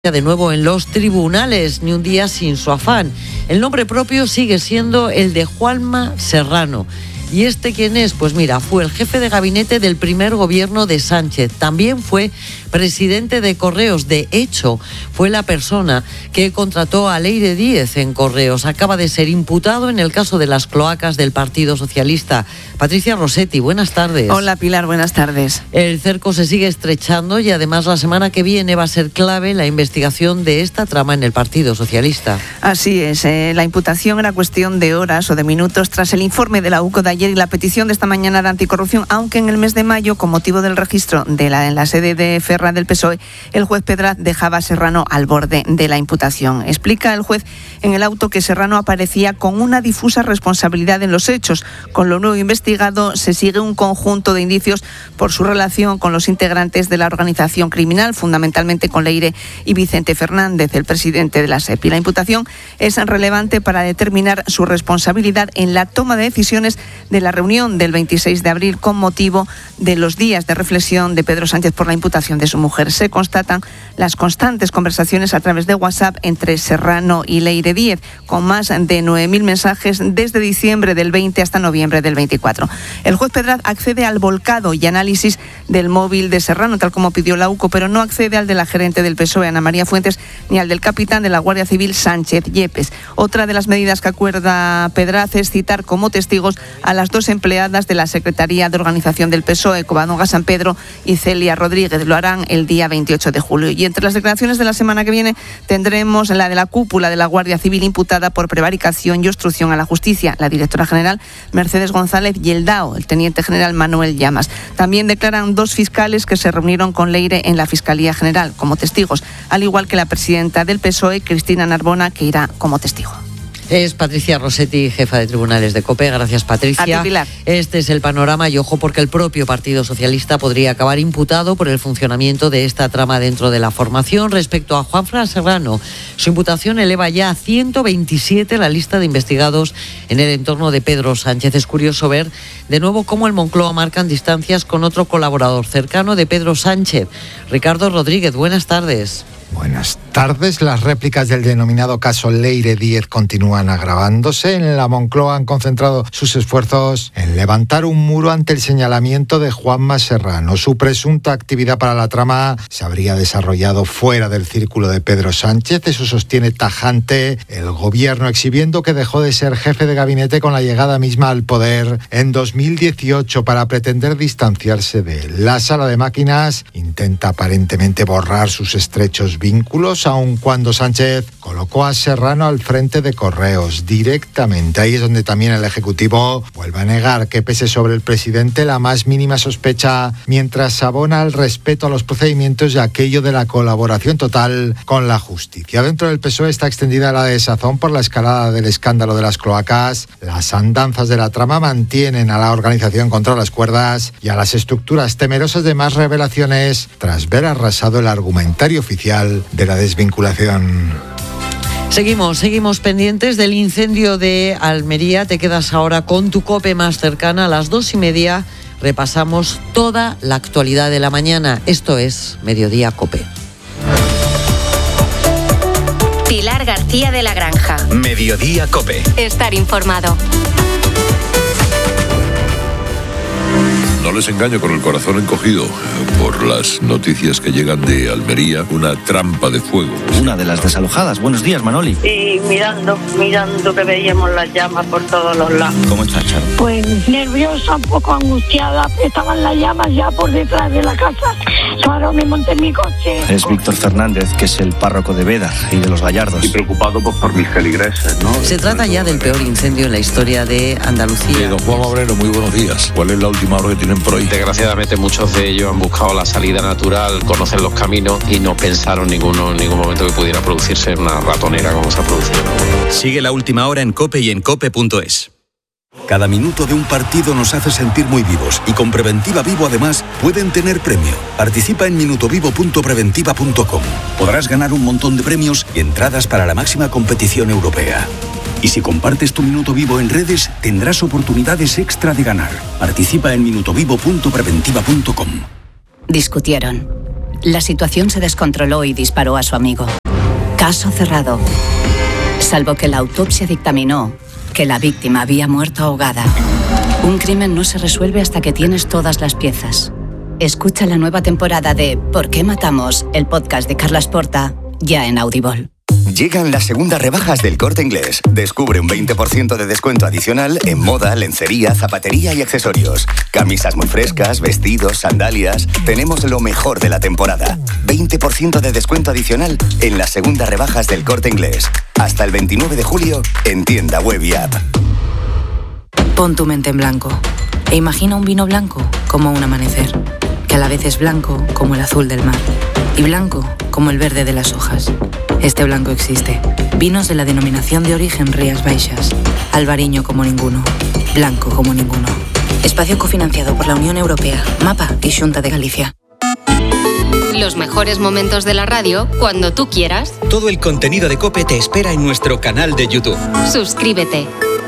de nuevo en los tribunales, ni un día sin su afán. El nombre propio sigue siendo el de Juanma Serrano. ¿Y este quién es? Pues mira, fue el jefe de gabinete del primer gobierno de Sánchez. También fue presidente de Correos. De hecho, fue la persona que contrató a Leire Díez en Correos. Acaba de ser imputado en el caso de las cloacas del Partido Socialista. Patricia Rossetti, buenas tardes. Hola Pilar, buenas tardes. El cerco se sigue estrechando y además la semana que viene va a ser clave la investigación de esta trama en el Partido Socialista. Así es, la imputación era cuestión de horas o de minutos tras el informe de la UCO de ayer y la petición de esta mañana de anticorrupción, aunque en el mes de mayo, con motivo del registro en la sede de Ferraz del PSOE, el juez Pedraz dejaba a Serrano al borde de la imputación. Explica el juez en el auto que Serrano aparecía con una difusa responsabilidad en los hechos. Con lo nuevo investigado se sigue un conjunto de indicios por su relación con los integrantes de la organización criminal, fundamentalmente con Leire y Vicente Fernández, el presidente de la SEPI. La imputación es relevante para determinar su responsabilidad en la toma de decisiones de la reunión del 26 de abril con motivo de los días de reflexión de Pedro Sánchez por la imputación de su mujer. Se constatan las constantes conversaciones a través de WhatsApp entre Serrano y Leire Díez, con más de 9.000 mensajes desde diciembre del 20 hasta noviembre del 24. El juez Pedraz accede al volcado y análisis del móvil de Serrano, tal como pidió la UCO, pero no accede al de la gerente del PSOE, Ana María Fuentes, ni al del capitán de la Guardia Civil, Sánchez Yepes. Otra de las medidas que acuerda Pedraz es citar como testigos a las dos empleadas de la Secretaría de Organización del PSOE, Covadonga San Pedro y Celia Rodríguez. Lo harán el día 28 de julio. Y entre las declaraciones de la semana que viene tendremos la de la cúpula de la Guardia Civil imputada por prevaricación y obstrucción a la justicia, la directora general Mercedes González y el DAO, el teniente general Manuel Llamas. También declaran dos fiscales que se reunieron con Leire en la Fiscalía General como testigos, al igual que la presidenta del PSOE, Cristina Narbona, que irá como testigo. Es Patricia Rossetti, jefa de tribunales de COPE. Gracias, Patricia. A ti, Pilar. Este es el panorama y ojo porque el propio Partido Socialista podría acabar imputado por el funcionamiento de esta trama dentro de la formación. Respecto a Juanma Serrano, su imputación eleva ya a 127 la lista de investigados en el entorno de Pedro Sánchez. Es curioso ver de nuevo cómo el Moncloa marcan distancias con otro colaborador cercano de Pedro Sánchez, Ricardo Rodríguez. Buenas tardes. Buenas tardes. Las réplicas del denominado caso Leire Díez continúan agravándose. En la Moncloa han concentrado sus esfuerzos en levantar un muro ante el señalamiento de Juanma Serrano. Su presunta actividad para la trama se habría desarrollado fuera del círculo de Pedro Sánchez. Eso sostiene tajante el gobierno, exhibiendo que dejó de ser jefe de gabinete con la llegada misma al poder en 2018 para pretender distanciarse de él. La sala de máquinas intenta aparentemente borrar sus estrechos vínculos, aun cuando Sánchez colocó a Serrano al frente de Correos directamente. Ahí es donde también el Ejecutivo vuelve a negar que pese sobre el presidente la más mínima sospecha, mientras abona el respeto a los procedimientos y aquello de la colaboración total con la justicia. Dentro del PSOE está extendida la desazón por la escalada del escándalo de las cloacas. Las andanzas de la trama mantienen a la organización contra las cuerdas y a las estructuras temerosas de más revelaciones tras ver arrasado el argumentario oficial de la desvinculación. Seguimos pendientes del incendio de Almería. Te quedas ahora con tu COPE más cercana. A las 2:30 repasamos toda la actualidad de la mañana. Esto es Mediodía COPE. Pilar García de la Granja. Mediodía COPE. Estar informado. No les engaño, con el corazón encogido por las noticias que llegan de Almería, una trampa de fuego. Una de las desalojadas. Buenos días, Manoli. Y mirando que veíamos las llamas por todos los lados. ¿Cómo estás, Charo? Pues nerviosa, un poco angustiada. Estaban las llamas ya por detrás de la casa. Claro, me monté en mi coche. Es Víctor Fernández, que es el párroco de Bédar y de los Gallardos. Y preocupado pues, por mis feligreses, ¿no? Se trata ya del peor incendio en la historia de Andalucía. Don Juan Obrero, muy buenos días. ¿Cuál es la última hora que tienen por ahí? Desgraciadamente muchos de ellos han buscado la salida natural, conocen los caminos y no pensaron en ningún momento que pudiera producirse una ratonera como se ha producido. Sigue la última hora en COPE y en COPE.es. Cada minuto de un partido nos hace sentir muy vivos y con Preventiva Vivo además pueden tener premio. Participa en minutovivo.preventiva.com. Podrás ganar un montón de premios y entradas para la máxima competición europea. Y si compartes tu Minuto Vivo en redes, tendrás oportunidades extra de ganar. Participa en minutovivo.preventiva.com. Discutieron. la situación se descontroló y disparó a su amigo. Caso cerrado. Salvo que la autopsia dictaminó que la víctima había muerto ahogada. Un crimen no se resuelve hasta que tienes todas las piezas. Escucha la nueva temporada de ¿Por qué matamos?, el podcast de Carlas Porta, ya en Audible. Llegan las segundas rebajas del Corte Inglés. Descubre un 20% de descuento adicional en moda, lencería, zapatería y accesorios. Camisas muy frescas, vestidos, sandalias. Tenemos lo mejor de la temporada. 20% de descuento adicional en las segundas rebajas del Corte Inglés. Hasta el 29 de julio en tienda web y app. Pon tu mente en blanco e imagina un vino blanco como un amanecer, que a la vez es blanco como el azul del mar y blanco como el verde de las hojas. Este blanco existe. Vinos de la denominación de origen Rías Baixas. Albariño como ninguno. Blanco como ninguno. Espacio cofinanciado por la Unión Europea, MAPA y Xunta de Galicia. Los mejores momentos de la radio cuando tú quieras. Todo el contenido de COPE te espera en nuestro canal de YouTube. Suscríbete.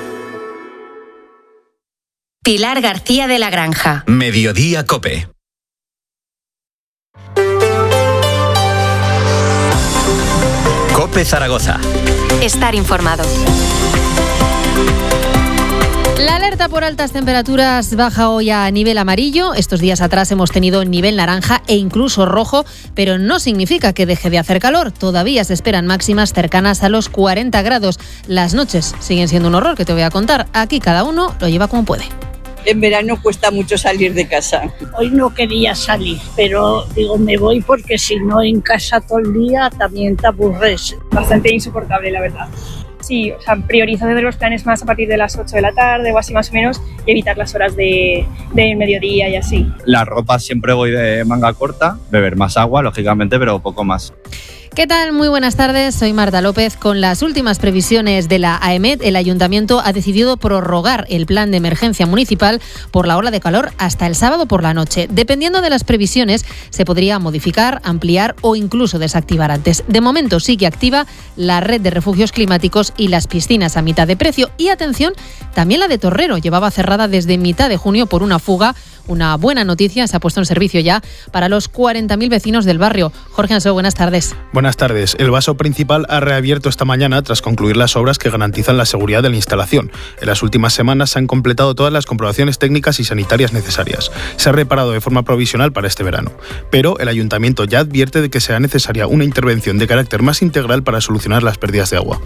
Pilar García de la Granja. Mediodía COPE. COPE Zaragoza. Estar informado. La alerta por altas temperaturas baja hoy a nivel amarillo. Estos días atrás hemos tenido nivel naranja e incluso rojo, pero no significa que deje de hacer calor. Todavía se esperan máximas cercanas a los 40 grados. Las noches siguen siendo un horror, que te voy a contar. Aquí cada uno lo lleva como puede. En verano cuesta mucho salir de casa. Hoy no quería salir, pero digo, me voy porque si no en casa todo el día también te aburres. Bastante insoportable, la verdad. Sí, o sea, priorizo de ver los planes más a partir de las 8 de la tarde o así más o menos y evitar las horas de mediodía y así. La ropa siempre voy de manga corta, beber más agua, lógicamente, pero poco más. ¿Qué tal? Muy buenas tardes, soy Marta López. Con las últimas previsiones de la AEMET, el Ayuntamiento ha decidido prorrogar el plan de emergencia municipal por la ola de calor hasta el sábado por la noche. Dependiendo de las previsiones, se podría modificar, ampliar o incluso desactivar antes. De momento sigue activa la red de refugios climáticos y las piscinas a mitad de precio. Y atención, también la de Torrero llevaba cerrada desde mitad de junio por una fuga. Una buena noticia, se ha puesto en servicio ya para los 40.000 vecinos del barrio. Jorge Ansó, buenas tardes. Buenas tardes. El vaso principal ha reabierto esta mañana tras concluir las obras que garantizan la seguridad de la instalación. En las últimas semanas se han completado todas las comprobaciones técnicas y sanitarias necesarias. Se ha reparado de forma provisional para este verano. Pero el Ayuntamiento ya advierte de que será necesaria una intervención de carácter más integral para solucionar las pérdidas de agua.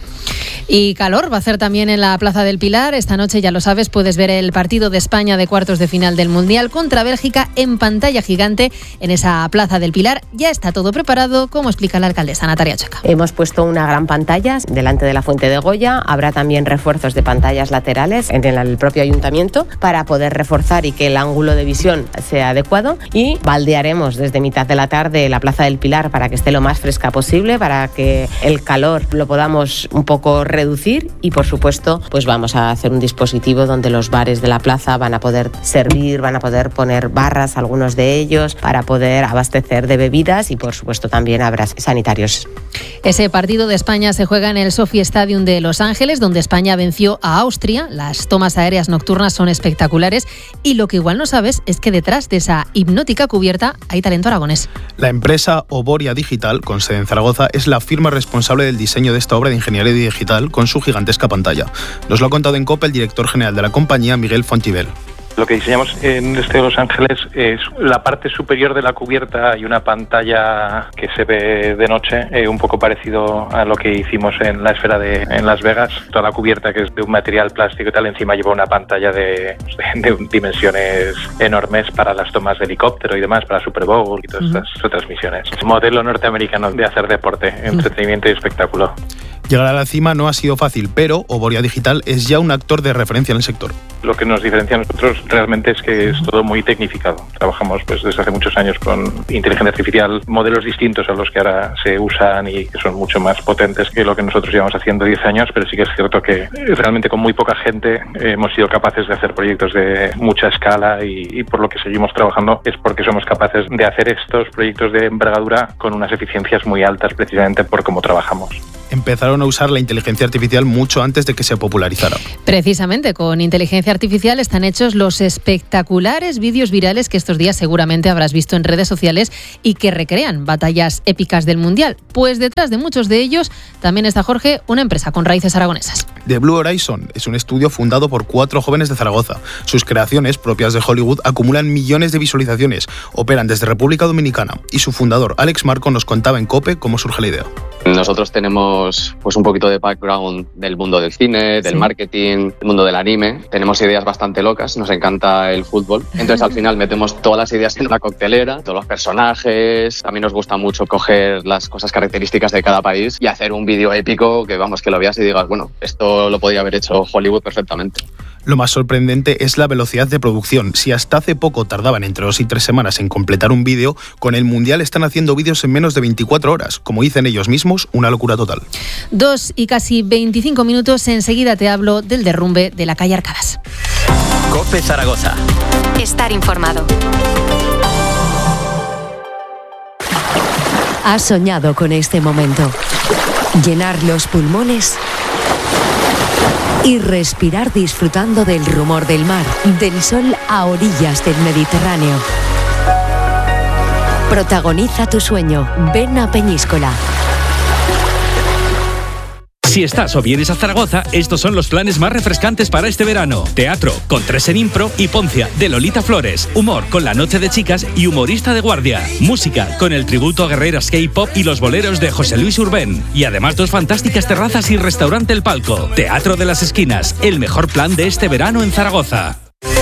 Y calor va a hacer también en la Plaza del Pilar. Esta noche, ya lo sabes, puedes ver el partido de España de cuartos de final del Mundial contra Bélgica en pantalla gigante en esa Plaza del Pilar. Ya está todo preparado, como explica la alcaldesa Natalia Checa. Hemos puesto una gran pantalla delante de la Fuente de Goya. Habrá también refuerzos de pantallas laterales en el propio ayuntamiento para poder reforzar y que el ángulo de visión sea adecuado. Y baldearemos desde mitad de la tarde la Plaza del Pilar para que esté lo más fresca posible, para que el calor lo podamos un poco reducir y por supuesto pues vamos a hacer un dispositivo donde los bares de la plaza van a poder servir, van a poder poner barras, algunos de ellos, para poder abastecer de bebidas y por supuesto también habrá sanitarios. Ese partido de España se juega en el Sophie Stadium de Los Ángeles, donde España venció a Austria. Las tomas aéreas nocturnas son espectaculares y lo que igual no sabes es que detrás de esa hipnótica cubierta hay talento aragonés. La empresa Oboria Digital, con sede en Zaragoza, es la firma responsable del diseño de esta obra de ingeniería digital con su gigantesca pantalla. Nos lo ha contado en COPE el director general de la compañía, Miguel Fontibel. Lo que diseñamos en este de Los Ángeles es la parte superior de la cubierta y una pantalla que se ve de noche, un poco parecido a lo que hicimos en la esfera en Las Vegas. Toda la cubierta, que es de un material plástico y tal, encima lleva una pantalla de dimensiones enormes para las tomas de helicóptero y demás, para Super Bowl y todas estas otras misiones. Modelo norteamericano de hacer deporte, entretenimiento y espectáculo. Llegar a la cima no ha sido fácil, pero Oboria Digital es ya un actor de referencia en el sector. Lo que nos diferencia a nosotros realmente es que es todo muy tecnificado. Trabajamos desde hace muchos años con inteligencia artificial, modelos distintos a los que ahora se usan y que son mucho más potentes que lo que nosotros llevamos haciendo 10 años, pero sí que es cierto que realmente con muy poca gente hemos sido capaces de hacer proyectos de mucha escala y por lo que seguimos trabajando es porque somos capaces de hacer estos proyectos de envergadura con unas eficiencias muy altas precisamente por cómo trabajamos. empezaron a usar la inteligencia artificial mucho antes de que se popularizara. Precisamente con inteligencia artificial están hechos los espectaculares vídeos virales que estos días seguramente habrás visto en redes sociales y que recrean batallas épicas del Mundial. Pues detrás de muchos de ellos también está, Jorge, una empresa con raíces aragonesas. The Blue Horizon es un estudio fundado por 4 jóvenes de Zaragoza. Sus creaciones, propias de Hollywood, acumulan millones de visualizaciones, operan desde República Dominicana y su fundador, Alex Marco, nos contaba en COPE cómo surge la idea. Nosotros tenemos pues un poquito de background del mundo del cine, del marketing, del mundo del anime. Tenemos ideas bastante locas, nos encanta el fútbol. Entonces al final metemos todas las ideas en una coctelera, todos los personajes. También nos gusta mucho coger las cosas características de cada país y hacer un vídeo épico que vamos, que lo veas y digas, bueno, esto lo podría haber hecho Hollywood perfectamente. Lo más sorprendente es la velocidad de producción. Si hasta hace poco tardaban entre 2 y 3 semanas en completar un vídeo, con el Mundial están haciendo vídeos en menos de 24 horas. Como dicen ellos mismos, una locura total. 2 y casi 25 minutos, enseguida te hablo del derrumbe de la calle Arcadas. COPE Zaragoza. Estar informado. ¿Has soñado con este momento? Llenar los pulmones y respirar disfrutando del rumor del mar, del sol a orillas del Mediterráneo. Protagoniza tu sueño. Ven a Peñíscola. Si estás o vienes a Zaragoza, estos son los planes más refrescantes para este verano. Teatro, con 3 en Impro y Poncia, de Lolita Flores. Humor, con La Noche de Chicas y Humorista de Guardia. Música, con el tributo a guerreras K-pop y los boleros de José Luis Urbén. Y además 2 fantásticas terrazas y restaurante El Palco. Teatro de las Esquinas, el mejor plan de este verano en Zaragoza.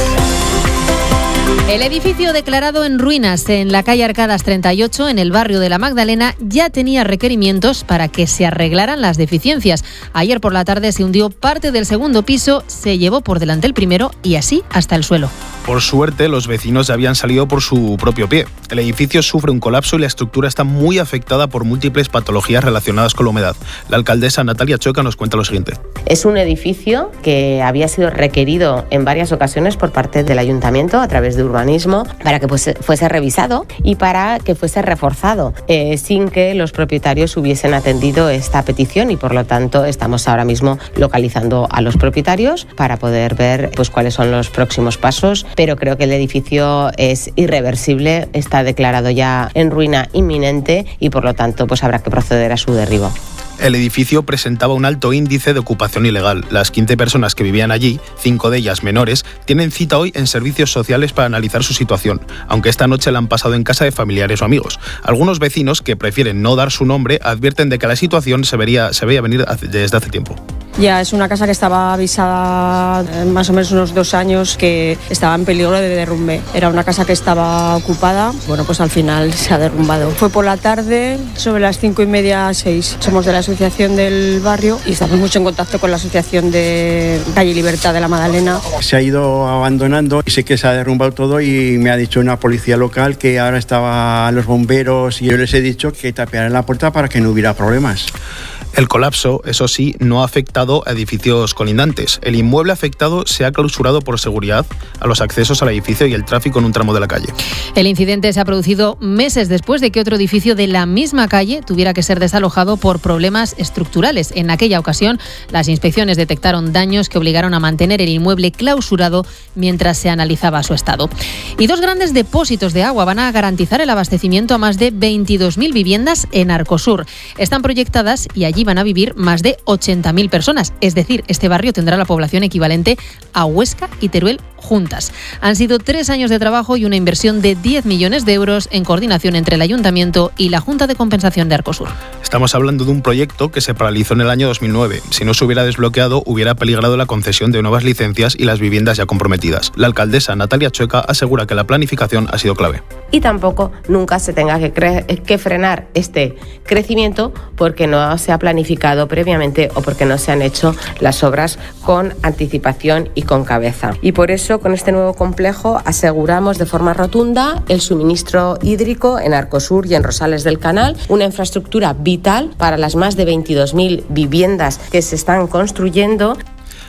El edificio declarado en ruinas en la calle Arcadas 38, en el barrio de la Magdalena, ya tenía requerimientos para que se arreglaran las deficiencias. Ayer por la tarde se hundió parte del segundo piso, se llevó por delante el primero y así hasta el suelo. Por suerte, los vecinos ya habían salido por su propio pie. El edificio sufre un colapso y la estructura está muy afectada por múltiples patologías relacionadas con la humedad. La alcaldesa Natalia Chueca nos cuenta lo siguiente. Es un edificio que había sido requerido en varias ocasiones por parte del ayuntamiento a través de urbanismo para que fuese revisado y para que fuese reforzado sin que los propietarios hubiesen atendido esta petición, y por lo tanto estamos ahora mismo localizando a los propietarios para poder ver pues cuáles son los próximos pasos, pero creo que el edificio es irreversible, está declarado ya en ruina inminente y por lo tanto pues habrá que proceder a su derribo. El edificio presentaba un alto índice de ocupación ilegal. Las 15 personas que vivían allí, 5 de ellas menores, tienen cita hoy en servicios sociales para analizar su situación, aunque esta noche la han pasado en casa de familiares o amigos. Algunos vecinos, que prefieren no dar su nombre, advierten de que la situación se veía venir desde hace tiempo. Ya es una casa que estaba avisada más o menos unos 2 años que estaba en peligro de derrumbe. Era una casa que estaba ocupada, bueno, pues al final se ha derrumbado. Fue por la tarde, sobre las 5:30, 6. Somos de la asociación del barrio y estamos mucho en contacto con la asociación de Calle Libertad de la Magdalena. Se ha ido abandonando y sé que se ha derrumbado todo, y me ha dicho una policía local que ahora estaban los bomberos y yo les he dicho que tapiaran la puerta para que no hubiera problemas. El colapso, eso sí, no ha afectado a edificios colindantes. El inmueble afectado se ha clausurado por seguridad a los accesos al edificio y el tráfico en un tramo de la calle. El incidente se ha producido meses después de que otro edificio de la misma calle tuviera que ser desalojado por problemas estructurales. En aquella ocasión, las inspecciones detectaron daños que obligaron a mantener el inmueble clausurado mientras se analizaba su estado. Y 2 grandes depósitos de agua van a garantizar el abastecimiento a más de 22.000 viviendas en Arcosur. Están proyectadas y allí van a vivir más de 80.000 personas. Es decir, este barrio tendrá la población equivalente a Huesca y Teruel juntas. Han sido 3 años de trabajo y una inversión de 10 millones de euros en coordinación entre el Ayuntamiento y la Junta de Compensación de Arcosur. Estamos hablando de un proyecto que se paralizó en el año 2009. Si no se hubiera desbloqueado, hubiera peligrado la concesión de nuevas licencias y las viviendas ya comprometidas. La alcaldesa Natalia Chueca asegura que la planificación ha sido clave. Y tampoco nunca se tenga que frenar este crecimiento porque no se ha planificado previamente o porque no se han hecho las obras con anticipación y con cabeza. Y por eso, con este nuevo complejo, aseguramos de forma rotunda el suministro hídrico en Arcosur y en Rosales del Canal, una infraestructura vital para las más de 22.000 viviendas que se están construyendo.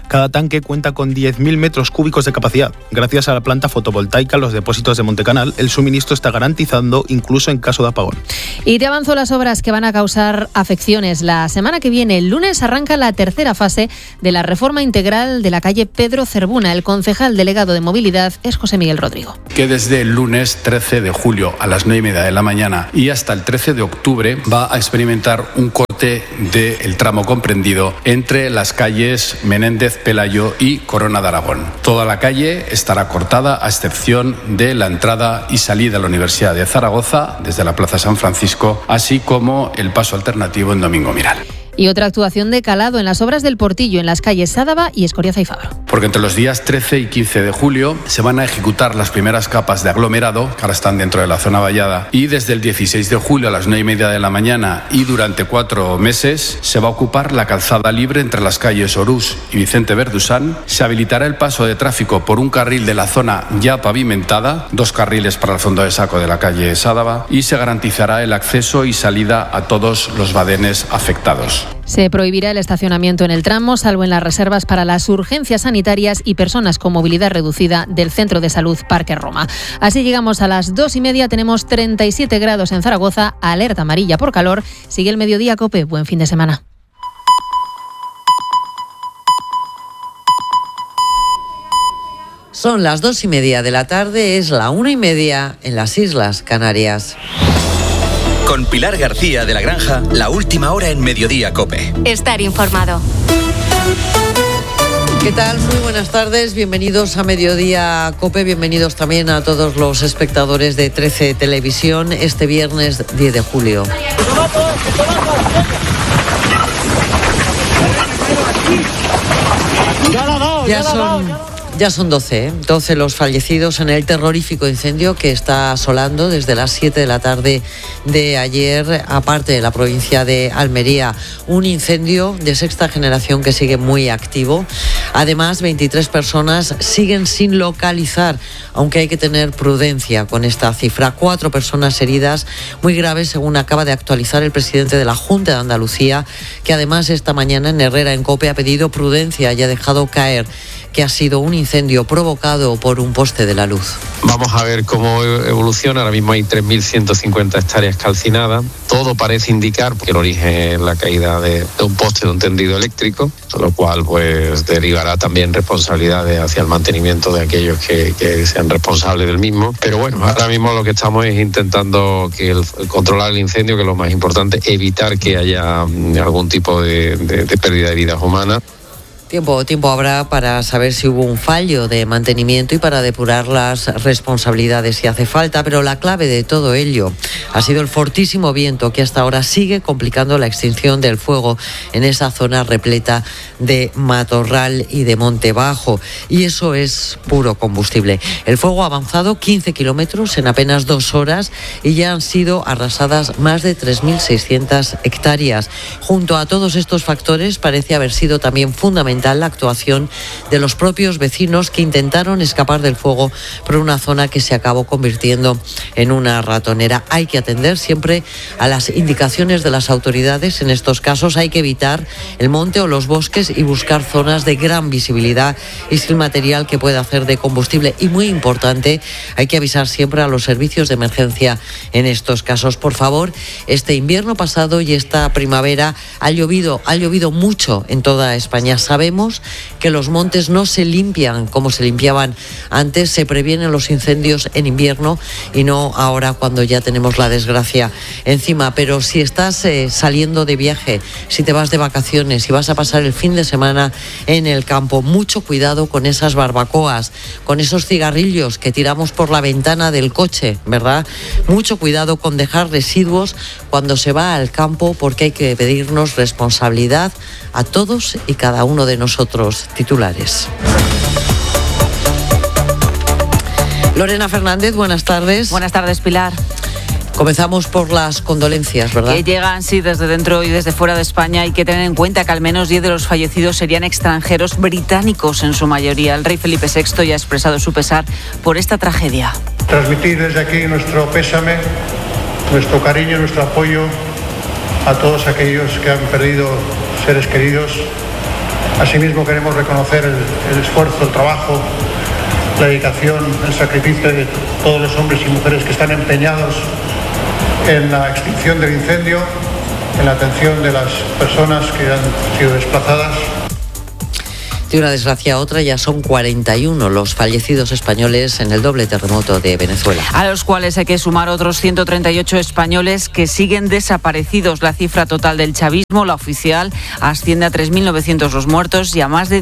Cada tanque cuenta con 10.000 metros cúbicos de capacidad. Gracias a la planta fotovoltaica, los depósitos de Montecanal, el suministro está garantizado incluso en caso de apagón. Y te avanzo las obras que van a causar afecciones. La semana que viene, el lunes, arranca la tercera fase de la reforma integral de la calle Pedro Zerbuna. El concejal delegado de Movilidad es José Miguel Rodrigo. Que desde el lunes 13 de julio a las 9:30 de la mañana y hasta el 13 de octubre va a experimentar un corte del tramo comprendido entre las calles Menéndez Pelayo y Corona de Aragón. Toda la calle estará cortada a excepción de la entrada y salida a la Universidad de Zaragoza desde la Plaza San Francisco, así como el paso alternativo en Domingo Miral. Y otra actuación de calado en las obras del Portillo, en las calles Sádava y Escoriaza y Fabro. Porque entre los días 13 y 15 de julio se van a ejecutar las primeras capas de aglomerado, que ahora están dentro de la zona vallada, y desde el 16 de julio a las 9:30 de la mañana y durante 4 meses se va a ocupar la calzada libre entre las calles Orús y Vicente Verdusán. Se habilitará el paso de tráfico por un carril de la zona ya pavimentada, 2 carriles para el fondo de saco de la calle Sádava, y se garantizará el acceso y salida a todos los badenes afectados. Se prohibirá el estacionamiento en el tramo, salvo en las reservas para las urgencias sanitarias y personas con movilidad reducida del Centro de Salud Parque Roma. Así llegamos a las 2:30, tenemos 37 grados en Zaragoza, alerta amarilla por calor. Sigue el Mediodía COPE, buen fin de semana. Son las 2:30 de la tarde, es la 1:30 en las Islas Canarias. Con Pilar García de la Granja, la última hora en Mediodía COPE. Estar informado. ¿Qué tal? Muy buenas tardes, bienvenidos a Mediodía COPE, bienvenidos también a todos los espectadores de 13 Televisión este viernes 10 de julio. Ya son 12 los fallecidos en el terrorífico incendio que está asolando desde las 7 de la tarde de ayer, aparte de la provincia de Almería. Un incendio de sexta generación que sigue muy activo. Además, 23 personas siguen sin localizar, aunque hay que tener prudencia con esta cifra. 4 personas heridas muy graves, según acaba de actualizar el presidente de la Junta de Andalucía, que además esta mañana en Herrera en COPE ha pedido prudencia y ha dejado caer que ha sido un incendio provocado por un poste de la luz. Vamos a ver cómo evoluciona. Ahora mismo hay 3.150 hectáreas calcinadas. Todo parece indicar que el origen es la caída de un poste de un tendido eléctrico, lo cual pues derivará también responsabilidades hacia el mantenimiento de aquellos que sean responsables del mismo. Pero bueno, ahora mismo lo que estamos es intentando controlar el incendio, que es lo más importante, evitar que haya algún tipo de pérdida de vidas humanas. Tiempo habrá para saber si hubo un fallo de mantenimiento y para depurar las responsabilidades si hace falta, pero la clave de todo ello ha sido el fortísimo viento que hasta ahora sigue complicando la extinción del fuego en esa zona repleta de matorral y de monte bajo, y eso es puro combustible. El fuego ha avanzado 15 kilómetros en apenas 2 horas y ya han sido arrasadas más de 3.600 hectáreas. Junto a todos estos factores parece haber sido también fundamental la actuación de los propios vecinos que intentaron escapar del fuego por una zona que se acabó convirtiendo en una ratonera. Hay que atender siempre a las indicaciones de las autoridades. En estos casos hay que evitar el monte o los bosques y buscar zonas de gran visibilidad y sin material que pueda hacer de combustible. Y muy importante, hay que avisar siempre a los servicios de emergencia en estos casos. Por favor, este invierno pasado y esta primavera ha llovido mucho en toda España. Sabemos que los montes no se limpian como se limpiaban antes, se previenen los incendios en invierno y no ahora cuando ya tenemos la desgracia encima. Pero si estás saliendo de viaje, si te vas de vacaciones, si vas a pasar el fin de semana en el campo, mucho cuidado con esas barbacoas, con esos cigarrillos que tiramos por la ventana del coche, ¿verdad? Mucho cuidado con dejar residuos cuando se va al campo, porque hay que pedirnos responsabilidad a todos y cada uno de nosotros. Titulares. Lorena Fernández, buenas tardes. Buenas tardes, Pilar. Comenzamos por las condolencias, ¿verdad? Que llegan, sí, desde dentro y desde fuera de España. Hay que tener en cuenta que al menos 10 de los fallecidos serían extranjeros, británicos en su mayoría. El rey Felipe VI ya ha expresado su pesar por esta tragedia. Transmitir desde aquí nuestro pésame, nuestro cariño, nuestro apoyo a todos aquellos que han perdido seres queridos Asimismo queremos reconocer el esfuerzo, el trabajo, la dedicación, el sacrificio de todos los hombres y mujeres que están empeñados en la extinción del incendio, en la atención de las personas que han sido desplazadas. De una desgracia a otra ya son 41 los fallecidos españoles en el doble terremoto de Venezuela. A los cuales hay que sumar otros 138 españoles que siguen desaparecidos. La cifra total del chavismo, la oficial, asciende a 3.900 los muertos y a más de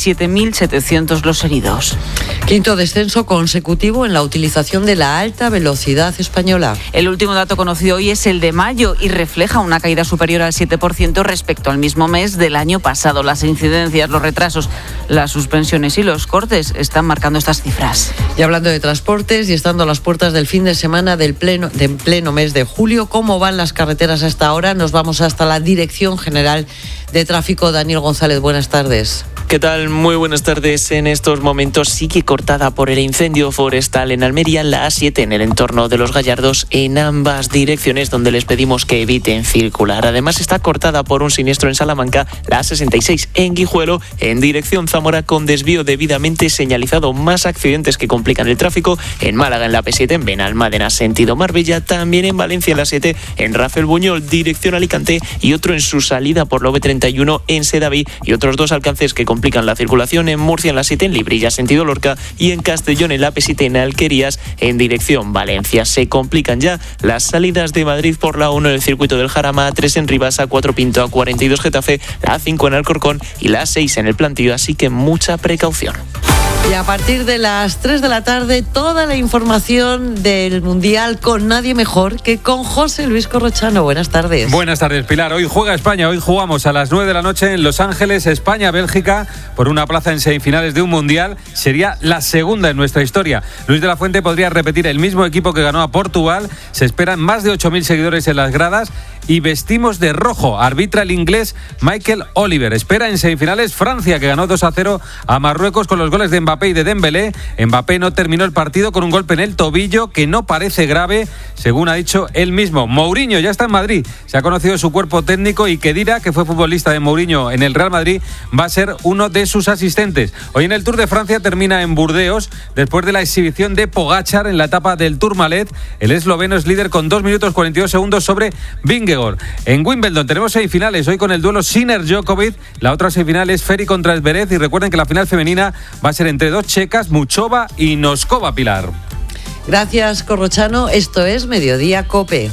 17.700 los heridos. Quinto descenso consecutivo en la utilización de la alta velocidad española. El último dato conocido hoy es el de mayo y refleja una caída superior al 7% respecto al mismo mes del año pasado. Las incidencias, los retrasos, las suspensiones y los cortes están marcando estas cifras. Y hablando de transportes y estando a las puertas del fin de semana del pleno mes de julio, ¿cómo van las carreteras hasta ahora? Nos vamos hasta la Dirección General de Tráfico. Daniel González, buenas tardes. ¿Qué tal? Muy buenas tardes. En estos momentos sigue cortada por el incendio forestal en Almería, la A7 en el entorno de Los Gallardos, en ambas direcciones, donde les pedimos que eviten circular. Además está cortada por un siniestro en Salamanca, la A66 en Guijuelo, en dirección Zamora, con desvío debidamente señalizado. Más accidentes que complican el tráfico en Málaga, en la P7 en Benalmádena, sentido Marbella, también en Valencia, en la 7 en Rafael Buñol, dirección Alicante, y otro en su salida por la V31 en Sedaví, y otros dos alcances que complican la circulación en Murcia, en la 7 en Librilla, sentido Lorca, y en Castellón, en la P7 en Alquerías, en dirección Valencia. Se complican ya las salidas de Madrid por la 1 en el circuito del Jarama, A3 en Rivas, A4 Pinto, A42 Getafe, la A5 en Alcorcón y la A6 en el Plantío, así que mucha precaución. Y a partir de las 3 de la tarde, toda la información del Mundial con nadie mejor que con José Luis Corrochano. Buenas tardes. Buenas tardes, Pilar. Hoy juega España. Hoy jugamos a las 9 de la noche en Los Ángeles, España-Bélgica, por una plaza en semifinales de un Mundial. Sería la segunda en nuestra historia. Luis de la Fuente podría repetir el mismo equipo que ganó a Portugal. Se esperan más de 8.000 seguidores en las gradas. Y vestimos de rojo. Arbitra el inglés Michael Oliver. Espera en semifinales Francia, que ganó 2-0 a Marruecos con los goles de Mbappé y de Dembélé. Mbappé no terminó el partido con un golpe en el tobillo que no parece grave, según ha dicho él mismo. Mourinho ya está en Madrid. Se ha conocido su cuerpo técnico y Khedira, que fue futbolista de Mourinho en el Real Madrid, va a ser uno de sus asistentes. Hoy en el Tour de Francia termina en Burdeos, después de la exhibición de Pogačar en la etapa del Tourmalet. El esloveno es líder con 2 minutos 42 segundos sobre Vingegaard. En Wimbledon tenemos semifinales hoy con el duelo Sinner-Djokovic. La otra semifinal es Ferry contra Zverev, y recuerden que la final femenina va a ser entre dos checas, Muchova y Noskova, Pilar. Gracias, Corrochano. Esto es Mediodía COPE.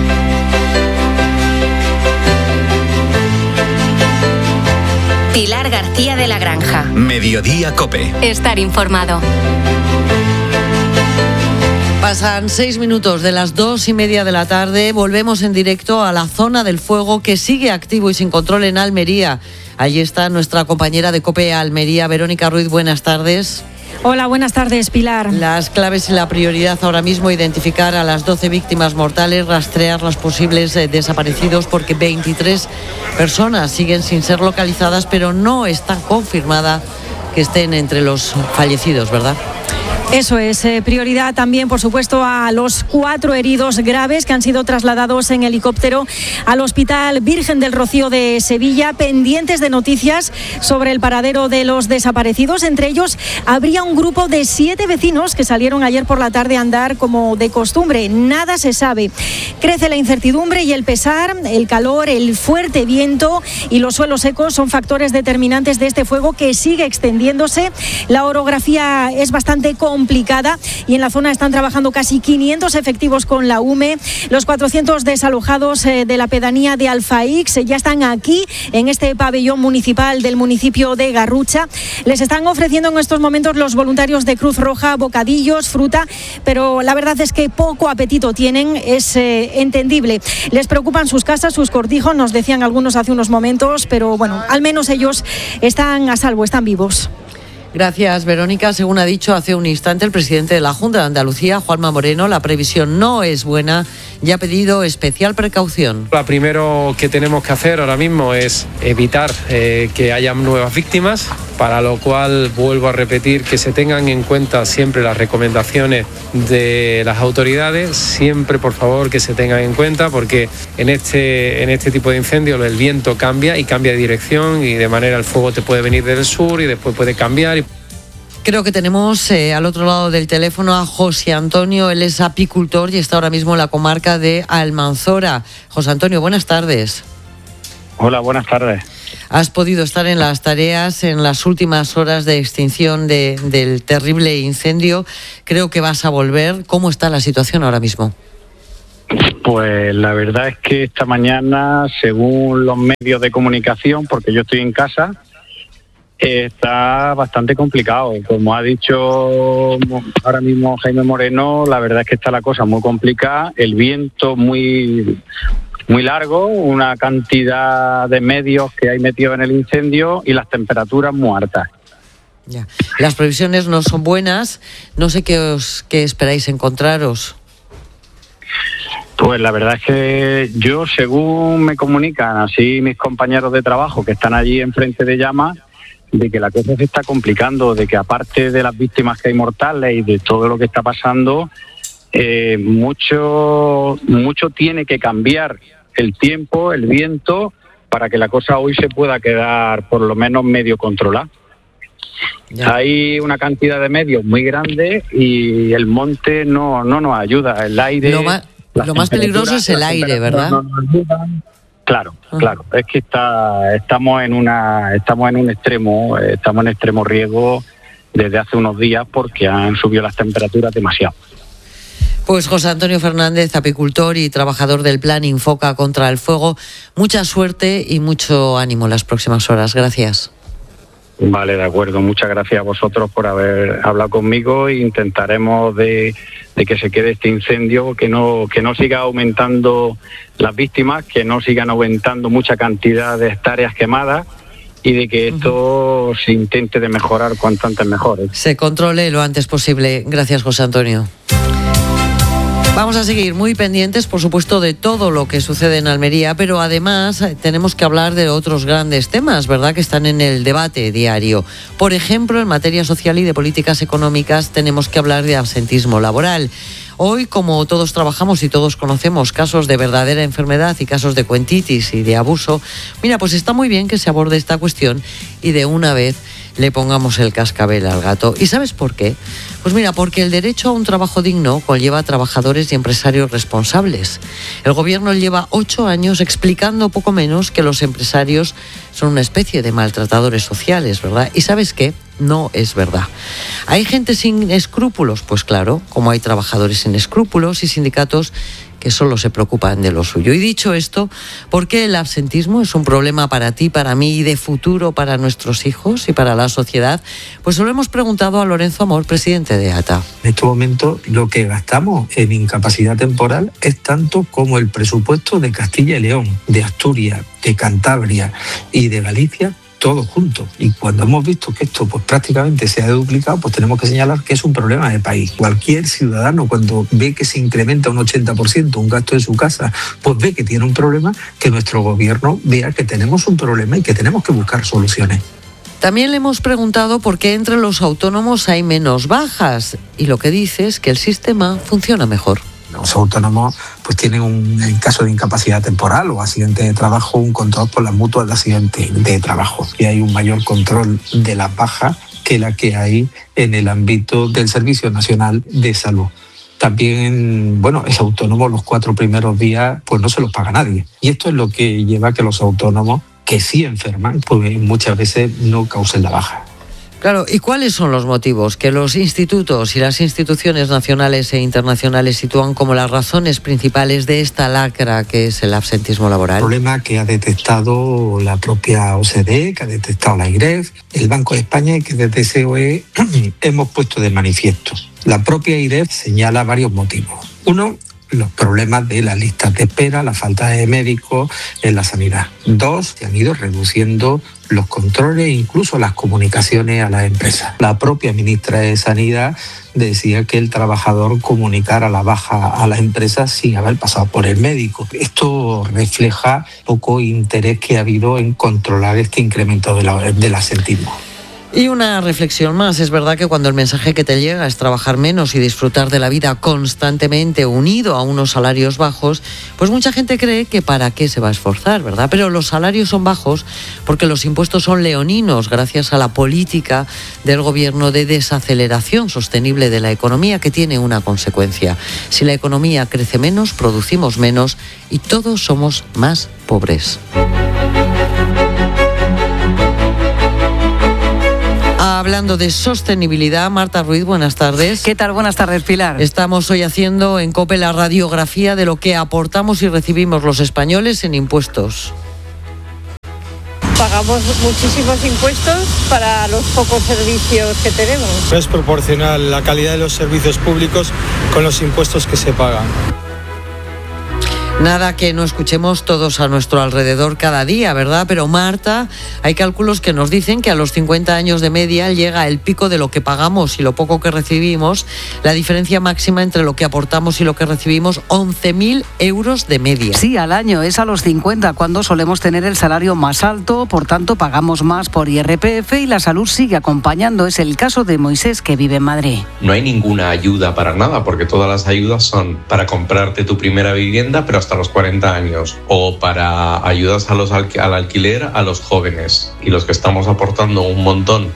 Pilar García de la Granja. Mediodía COPE. Estar informado. Pasan 6 minutos de las 2:30 de la tarde. Volvemos en directo a la zona del fuego que sigue activo y sin control en Almería. Allí está nuestra compañera de COPE Almería, Verónica Ruiz. Buenas tardes. Hola, buenas tardes, Pilar. Las claves y la prioridad ahora mismo: identificar a las 12 víctimas mortales, rastrear los posibles desaparecidos, porque 23 personas siguen sin ser localizadas, pero no está confirmada que estén entre los fallecidos, ¿verdad? Eso es, prioridad también, por supuesto, a los 4 heridos graves que han sido trasladados en helicóptero al Hospital Virgen del Rocío de Sevilla, pendientes de noticias sobre el paradero de los desaparecidos. Entre ellos habría un grupo de 7 vecinos que salieron ayer por la tarde a andar como de costumbre. Nada se sabe. Crece la incertidumbre y el pesar, el calor, el fuerte viento y los suelos secos son factores determinantes de este fuego que sigue extendiéndose. La orografía es bastante complicada y en la zona están trabajando casi 500 efectivos con la UME. Los 400 desalojados de la pedanía de Alfaix ya están aquí en este pabellón municipal del municipio de Garrucha. Les están ofreciendo en estos momentos los voluntarios de Cruz Roja bocadillos, fruta, pero la verdad es que poco apetito tienen, es entendible. Les preocupan sus casas, sus cortijos, nos decían algunos hace unos momentos, pero bueno, al menos ellos están a salvo, están vivos. Gracias, Verónica. Según ha dicho hace un instante el presidente de la Junta de Andalucía, Juanma Moreno, la previsión no es buena y ha pedido especial precaución. Lo primero que tenemos que hacer ahora mismo es evitar que haya nuevas víctimas, para lo cual vuelvo a repetir que se tengan en cuenta siempre las recomendaciones de las autoridades, siempre por favor que se tengan en cuenta, porque en este tipo de incendios el viento cambia y cambia de dirección, y de manera el fuego te puede venir del sur y después puede cambiar. Creo que tenemos al otro lado del teléfono a José Antonio. Él es apicultor y está ahora mismo en la comarca de Almanzora. José Antonio, buenas tardes. Hola, buenas tardes. Has podido estar en las tareas en las últimas horas de extinción del terrible incendio. Creo que vas a volver. ¿Cómo está la situación ahora mismo? Pues la verdad es que esta mañana, según los medios de comunicación, porque yo estoy en casa, está bastante complicado. Como ha dicho ahora mismo Jaime Moreno, la verdad es que está la cosa muy complicada, el viento muy largo, una cantidad de medios que hay metidos en el incendio y las temperaturas muy altas. Ya. Las previsiones no son buenas. No sé qué esperáis encontraros. Pues la verdad es que yo, según me comunican así mis compañeros de trabajo que están allí enfrente de llamas, de que la cosa se está complicando, de que aparte de las víctimas que hay mortales y de todo lo que está pasando, mucho tiene que cambiar el tiempo, el viento, para que la cosa hoy se pueda quedar por lo menos medio controlada. Ya. Hay una cantidad de medios muy grande y el monte no nos ayuda, el aire... Lo más peligroso es el aire, ¿verdad? No nos ayudan. Claro, es que estamos en un extremo riesgo desde hace unos días porque han subido las temperaturas demasiado. Pues José Antonio Fernández, apicultor y trabajador del Plan Infoca contra el Fuego, mucha suerte y mucho ánimo en las próximas horas. Gracias. Vale, de acuerdo. Muchas gracias a vosotros por haber hablado conmigo e intentaremos de que se quede este incendio, que no siga aumentando las víctimas, que no sigan aumentando mucha cantidad de hectáreas quemadas y de que esto se intente de mejorar cuanto antes mejor. Se controle lo antes posible. Gracias, José Antonio. Vamos a seguir muy pendientes, por supuesto, de todo lo que sucede en Almería, pero además tenemos que hablar de otros grandes temas, ¿verdad?, que están en el debate diario. Por ejemplo, en materia social y de políticas económicas tenemos que hablar de absentismo laboral. Hoy, como todos trabajamos y todos conocemos casos de verdadera enfermedad y casos de cuentitis y de abuso, mira, pues está muy bien que se aborde esta cuestión y de una vez le pongamos el cascabel al gato. ¿Y sabes por qué? Pues mira, porque el derecho a un trabajo digno conlleva a trabajadores y empresarios responsables. El gobierno lleva 8 años explicando poco menos que los empresarios son una especie de maltratadores sociales, ¿verdad? ¿Y sabes qué? No es verdad. ¿Hay gente sin escrúpulos? Pues claro, como hay trabajadores sin escrúpulos y sindicatos que solo se preocupan de lo suyo. Y dicho esto, ¿por qué el absentismo es un problema para ti, para mí y de futuro para nuestros hijos y para la sociedad? Pues se lo hemos preguntado a Lorenzo Amor, presidente de ATA. En este momento lo que gastamos en incapacidad temporal es tanto como el presupuesto de Castilla y León, de Asturias, de Cantabria y de Galicia, todos juntos. Y cuando hemos visto que esto pues prácticamente se ha duplicado, pues tenemos que señalar que es un problema de país. Cualquier ciudadano, cuando ve que se incrementa un 80% un gasto de su casa, pues ve que tiene un problema, que nuestro gobierno vea que tenemos un problema y que tenemos que buscar soluciones. También le hemos preguntado por qué entre los autónomos hay menos bajas, y lo que dice es que el sistema funciona mejor. Los autónomos pues tienen en caso de incapacidad temporal o accidente de trabajo, un control por las mutuas de accidente de trabajo. Y hay un mayor control de las bajas que la que hay en el ámbito del Servicio Nacional de Salud. También, bueno, es autónomo los 4 primeros días, pues no se los paga nadie. Y esto es lo que lleva a que los autónomos que sí enferman, pues muchas veces no causen la baja. Claro, ¿y cuáles son los motivos que los institutos y las instituciones nacionales e internacionales sitúan como las razones principales de esta lacra que es el absentismo laboral? El problema que ha detectado la propia OCDE, que ha detectado la IREF, el Banco de España y que desde COE hemos puesto de manifiesto. La propia IREF señala varios motivos. Uno, los problemas de las listas de espera, la falta de médicos en la sanidad. 2, se han ido reduciendo los controles e incluso las comunicaciones a las empresas. La propia ministra de Sanidad decía que el trabajador comunicara la baja a las empresas sin haber pasado por el médico. Esto refleja poco interés que ha habido en controlar este incremento del absentismo. Y una reflexión más, es verdad que cuando el mensaje que te llega es trabajar menos y disfrutar de la vida constantemente unido a unos salarios bajos, pues mucha gente cree que para qué se va a esforzar, ¿verdad? Pero los salarios son bajos porque los impuestos son leoninos gracias a la política del gobierno de desaceleración sostenible de la economía, que tiene una consecuencia. Si la economía crece menos, producimos menos y todos somos más pobres. Hablando de sostenibilidad, Marta Ruiz, buenas tardes. ¿Qué tal? Buenas tardes, Pilar. Estamos hoy haciendo en COPE la radiografía de lo que aportamos y recibimos los españoles en impuestos. Pagamos muchísimos impuestos para los pocos servicios que tenemos. No es proporcional la calidad de los servicios públicos con los impuestos que se pagan. Nada que no escuchemos todos a nuestro alrededor cada día, ¿verdad? Pero Marta, hay cálculos que nos dicen que a los 50 años de media llega el pico de lo que pagamos y lo poco que recibimos. La diferencia máxima entre lo que aportamos y lo que recibimos, 11.000 euros de media. Sí, al año. Es a los 50 cuando solemos tener el salario más alto, por tanto pagamos más por IRPF y la salud sigue acompañando. Es el caso de Moisés, que vive en Madrid. No hay ninguna ayuda para nada, porque todas las ayudas son para comprarte tu primera vivienda, pero hasta los 40 años, o para ayudas al alquiler a los jóvenes, y los que estamos aportando un montón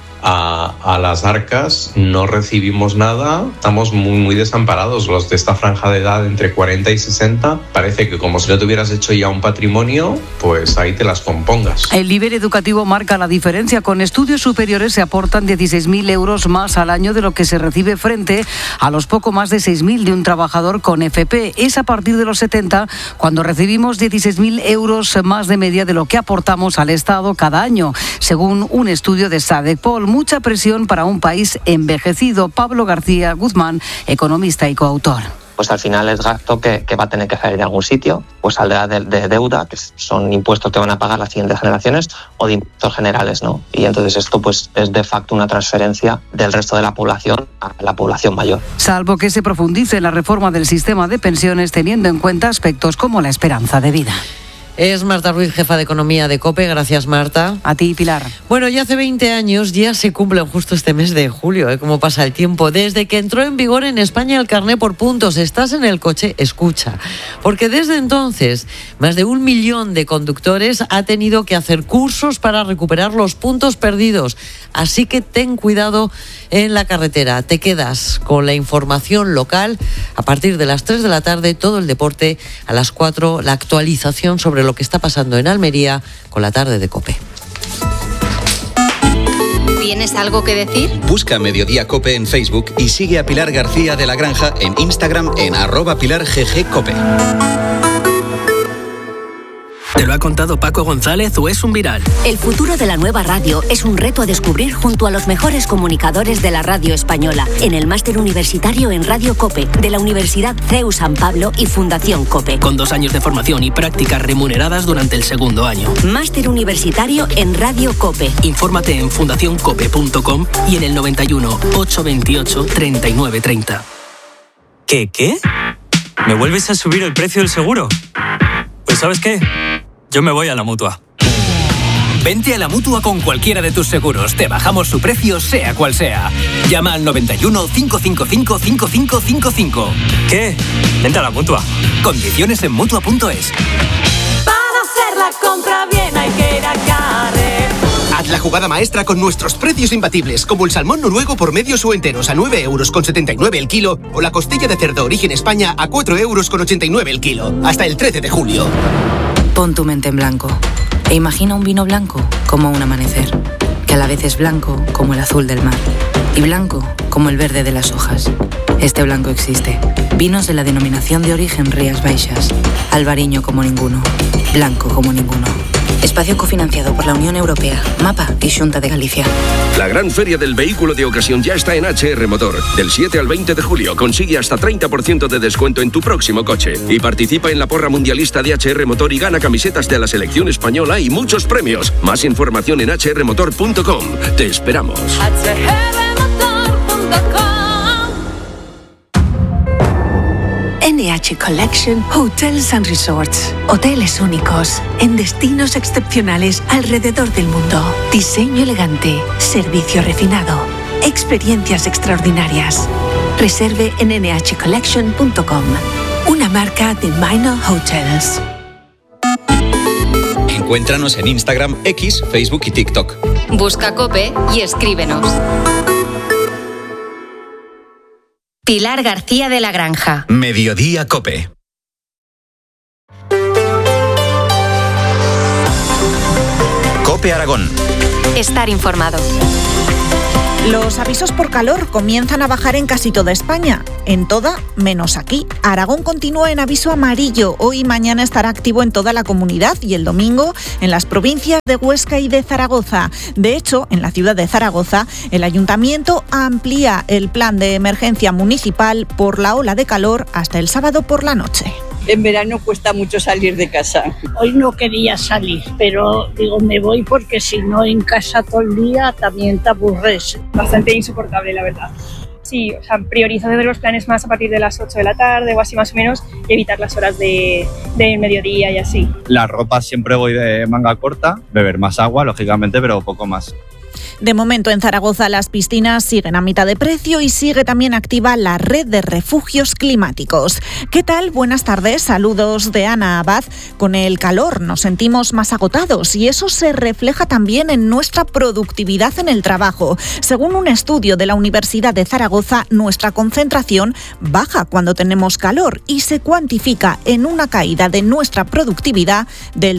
a las arcas no recibimos nada, estamos muy desamparados. Los de esta franja de edad entre 40 y 60 parece que como si no te hubieras hecho ya un patrimonio, pues ahí te las compongas. El nivel educativo marca la diferencia. Con estudios superiores se aportan 16.000 euros más al año de lo que se recibe frente a los poco más de 6.000 de un trabajador con FP. Es a partir de los 70 cuando recibimos 16.000 euros más de media de lo que aportamos al Estado cada año, según un estudio de SADECPOL. Mucha presión para un país envejecido. Pablo García Guzmán, economista y coautor. Pues al final es gasto que va a tener que salir de algún sitio, pues saldrá de deuda, que son impuestos que van a pagar las siguientes generaciones, o de impuestos generales, ¿no? Y entonces esto pues es de facto una transferencia del resto de la población a la población mayor. Salvo que se profundice en la reforma del sistema de pensiones teniendo en cuenta aspectos como la esperanza de vida. Es Marta Ruiz, jefa de Economía de COPE. Gracias, Marta. A ti, Pilar. Bueno, ya hace 20 años, ya se cumplen justo este mes de julio, cómo pasa el tiempo. Desde que entró en vigor en España el carné por puntos. Estás en el coche, escucha. Porque desde entonces, más de 1 millón de conductores ha tenido que hacer cursos para recuperar los puntos perdidos. Así que ten cuidado en la carretera. Te quedas con la información local. A partir de las 3 de la tarde, todo el deporte. A las 4, la actualización sobre lo que está pasando en Almería con la tarde de COPE. ¿Tienes algo que decir? Busca Mediodía COPE en Facebook y sigue a Pilar García de la Granja en Instagram en @PilarGGCope. ¿Te lo ha contado Paco González o es un viral? El futuro de la nueva radio es un reto a descubrir junto a los mejores comunicadores de la radio española en el máster universitario en Radio COPE de la Universidad CEU San Pablo y Fundación COPE. Con 2 años de formación y prácticas remuneradas durante el segundo año. Máster universitario en Radio COPE. Infórmate en fundacioncope.com y en el 91 828 3930. ¿Qué? ¿Me vuelves a subir el precio del seguro? Pues ¿sabes qué? Yo me voy a la Mutua. Vente a la Mutua con cualquiera de tus seguros. Te bajamos su precio, sea cual sea. Llama al 91 555 5555. ¿Qué? Vente a la Mutua. Condiciones en Mutua.es. Para hacer la compra bien hay que ir a Carrer. Haz la jugada maestra con nuestros precios imbatibles, como el salmón noruego por medios o enteros a 9,79 € el kilo, o la costilla de cerdo origen España a 4,89 € el kilo. Hasta el 13 de julio. Pon tu mente en blanco e imagina un vino blanco como un amanecer, que a la vez es blanco como el azul del mar y blanco como el verde de las hojas. Este blanco existe. Vinos de la denominación de origen Rías Baixas. Albariño como ninguno. Blanco como ninguno. Espacio cofinanciado por la Unión Europea, MAPA y Xunta de Galicia. La gran feria del vehículo de ocasión ya está en HR Motor. Del 7 al 20 de julio consigue hasta 30% de descuento en tu próximo coche. Y participa en la porra mundialista de HR Motor y gana camisetas de la selección española y muchos premios. Más información en hrmotor.com. Te esperamos. NH Collection Hotels and Resorts. Hoteles únicos, en destinos excepcionales alrededor del mundo. Diseño elegante, servicio refinado, experiencias extraordinarias. Reserve en nhcollection.com. Una marca de Minor Hotels. Encuéntranos en Instagram, X, Facebook y TikTok. Busca COPE y escríbenos. Pilar García de la Granja. Mediodía COPE. COPE Aragón. Estar informado. Los avisos por calor comienzan a bajar en casi toda España, en toda menos aquí. Aragón continúa en aviso amarillo. Hoy y mañana estará activo en toda la comunidad y el domingo en las provincias de Huesca y de Zaragoza. De hecho, en la ciudad de Zaragoza, el ayuntamiento amplía el plan de emergencia municipal por la ola de calor hasta el sábado por la noche. En verano cuesta mucho salir de casa. Hoy no quería salir, pero digo, me voy porque si no en casa todo el día también te aburres. Bastante insoportable, la verdad. Sí, o sea, priorizar los planes más a partir de las 8 de la tarde o así más o menos y evitar las horas de mediodía y así. La ropa siempre voy de manga corta, beber más agua, lógicamente, pero poco más. De momento en Zaragoza las piscinas siguen a mitad de precio y sigue también activa la red de refugios climáticos. ¿Qué tal? Buenas tardes, saludos de Ana Abad. Con el calor nos sentimos más agotados y eso se refleja también en nuestra productividad en el trabajo. Según un estudio de la Universidad de Zaragoza, nuestra concentración baja cuando tenemos calor y se cuantifica en una caída de nuestra productividad del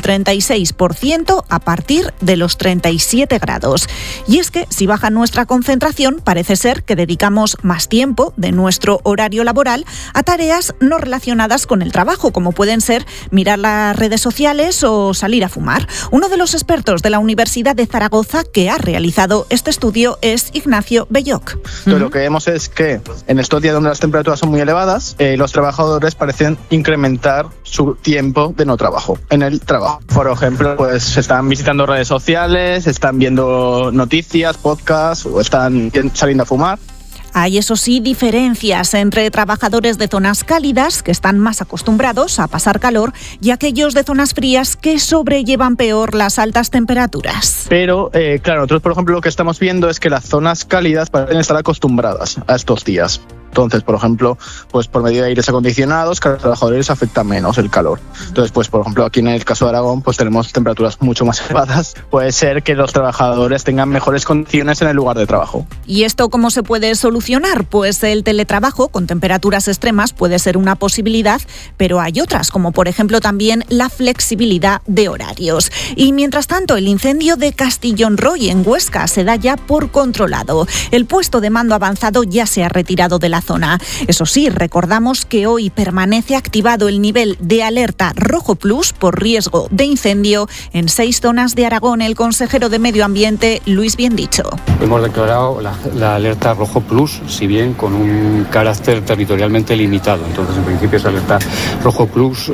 36% a partir de los 37 grados. Y es que si baja nuestra concentración, parece ser que dedicamos más tiempo de nuestro horario laboral a tareas no relacionadas con el trabajo, como pueden ser mirar las redes sociales o salir a fumar. Uno de los expertos de la Universidad de Zaragoza que ha realizado este estudio es Ignacio Belloc. Entonces, lo que vemos es que en estos días donde las temperaturas son muy elevadas, los trabajadores parecen incrementar su tiempo de no trabajo en el trabajo. Por ejemplo, pues están visitando redes sociales, están viendo noticias, podcasts o están saliendo a fumar. Hay, eso sí, diferencias entre trabajadores de zonas cálidas, que están más acostumbrados a pasar calor, y aquellos de zonas frías que sobrellevan peor las altas temperaturas. Pero, claro, nosotros, por ejemplo, lo que estamos viendo es que las zonas cálidas parecen estar acostumbradas a estos días. Entonces, por ejemplo, pues por medio de aires acondicionados, que a los trabajadores afecta menos el calor. Entonces, pues por ejemplo, aquí en el caso de Aragón, pues tenemos temperaturas mucho más elevadas. Puede ser que los trabajadores tengan mejores condiciones en el lugar de trabajo. ¿Y esto cómo se puede solucionar? Pues el teletrabajo con temperaturas extremas puede ser una posibilidad, pero hay otras, como por ejemplo también la flexibilidad de horarios. Y mientras tanto, el incendio de Castillón Roy en Huesca se da ya por controlado. El puesto de mando avanzado ya se ha retirado de la zona. Eso sí, recordamos que hoy permanece activado el nivel de alerta rojo plus por riesgo de incendio en 6 zonas de Aragón. El consejero de Medio Ambiente, Luis Biendicho. Hemos declarado la alerta rojo plus, si bien con un carácter territorialmente limitado. Entonces, en principio, esa alerta rojo plus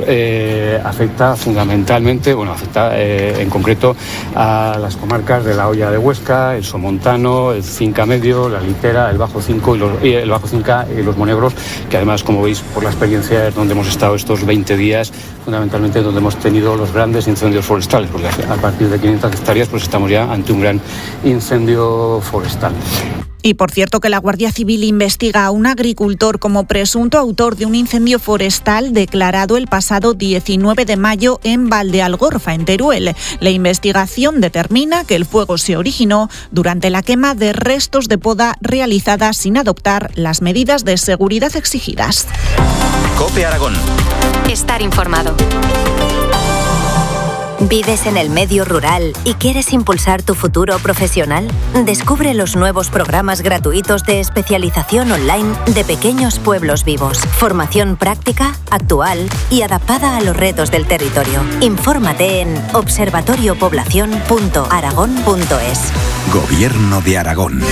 afecta fundamentalmente, afecta en concreto a las comarcas de la Hoya de Huesca, el Somontano, el Cinca Medio, la Litera, el Bajo Cinco el Bajo Cinca y los Monegros, que además, como veis por la experiencia donde hemos estado estos 20 días, fundamentalmente donde hemos tenido los grandes incendios forestales, porque a partir de 500 hectáreas pues estamos ya ante un gran incendio forestal. Y por cierto que la Guardia Civil investiga a un agricultor como presunto autor de un incendio forestal declarado el pasado 19 de mayo en Valdealgorfa, en Teruel. La investigación determina que el fuego se originó durante la quema de restos de poda realizada sin adoptar las medidas de seguridad exigidas. COPE Aragón. Estar informado. ¿Vives en el medio rural y quieres impulsar tu futuro profesional? Descubre los nuevos programas gratuitos de especialización online de Pequeños Pueblos Vivos. Formación práctica, actual y adaptada a los retos del territorio. Infórmate en observatoriopoblacion.aragón.es. Gobierno de Aragón.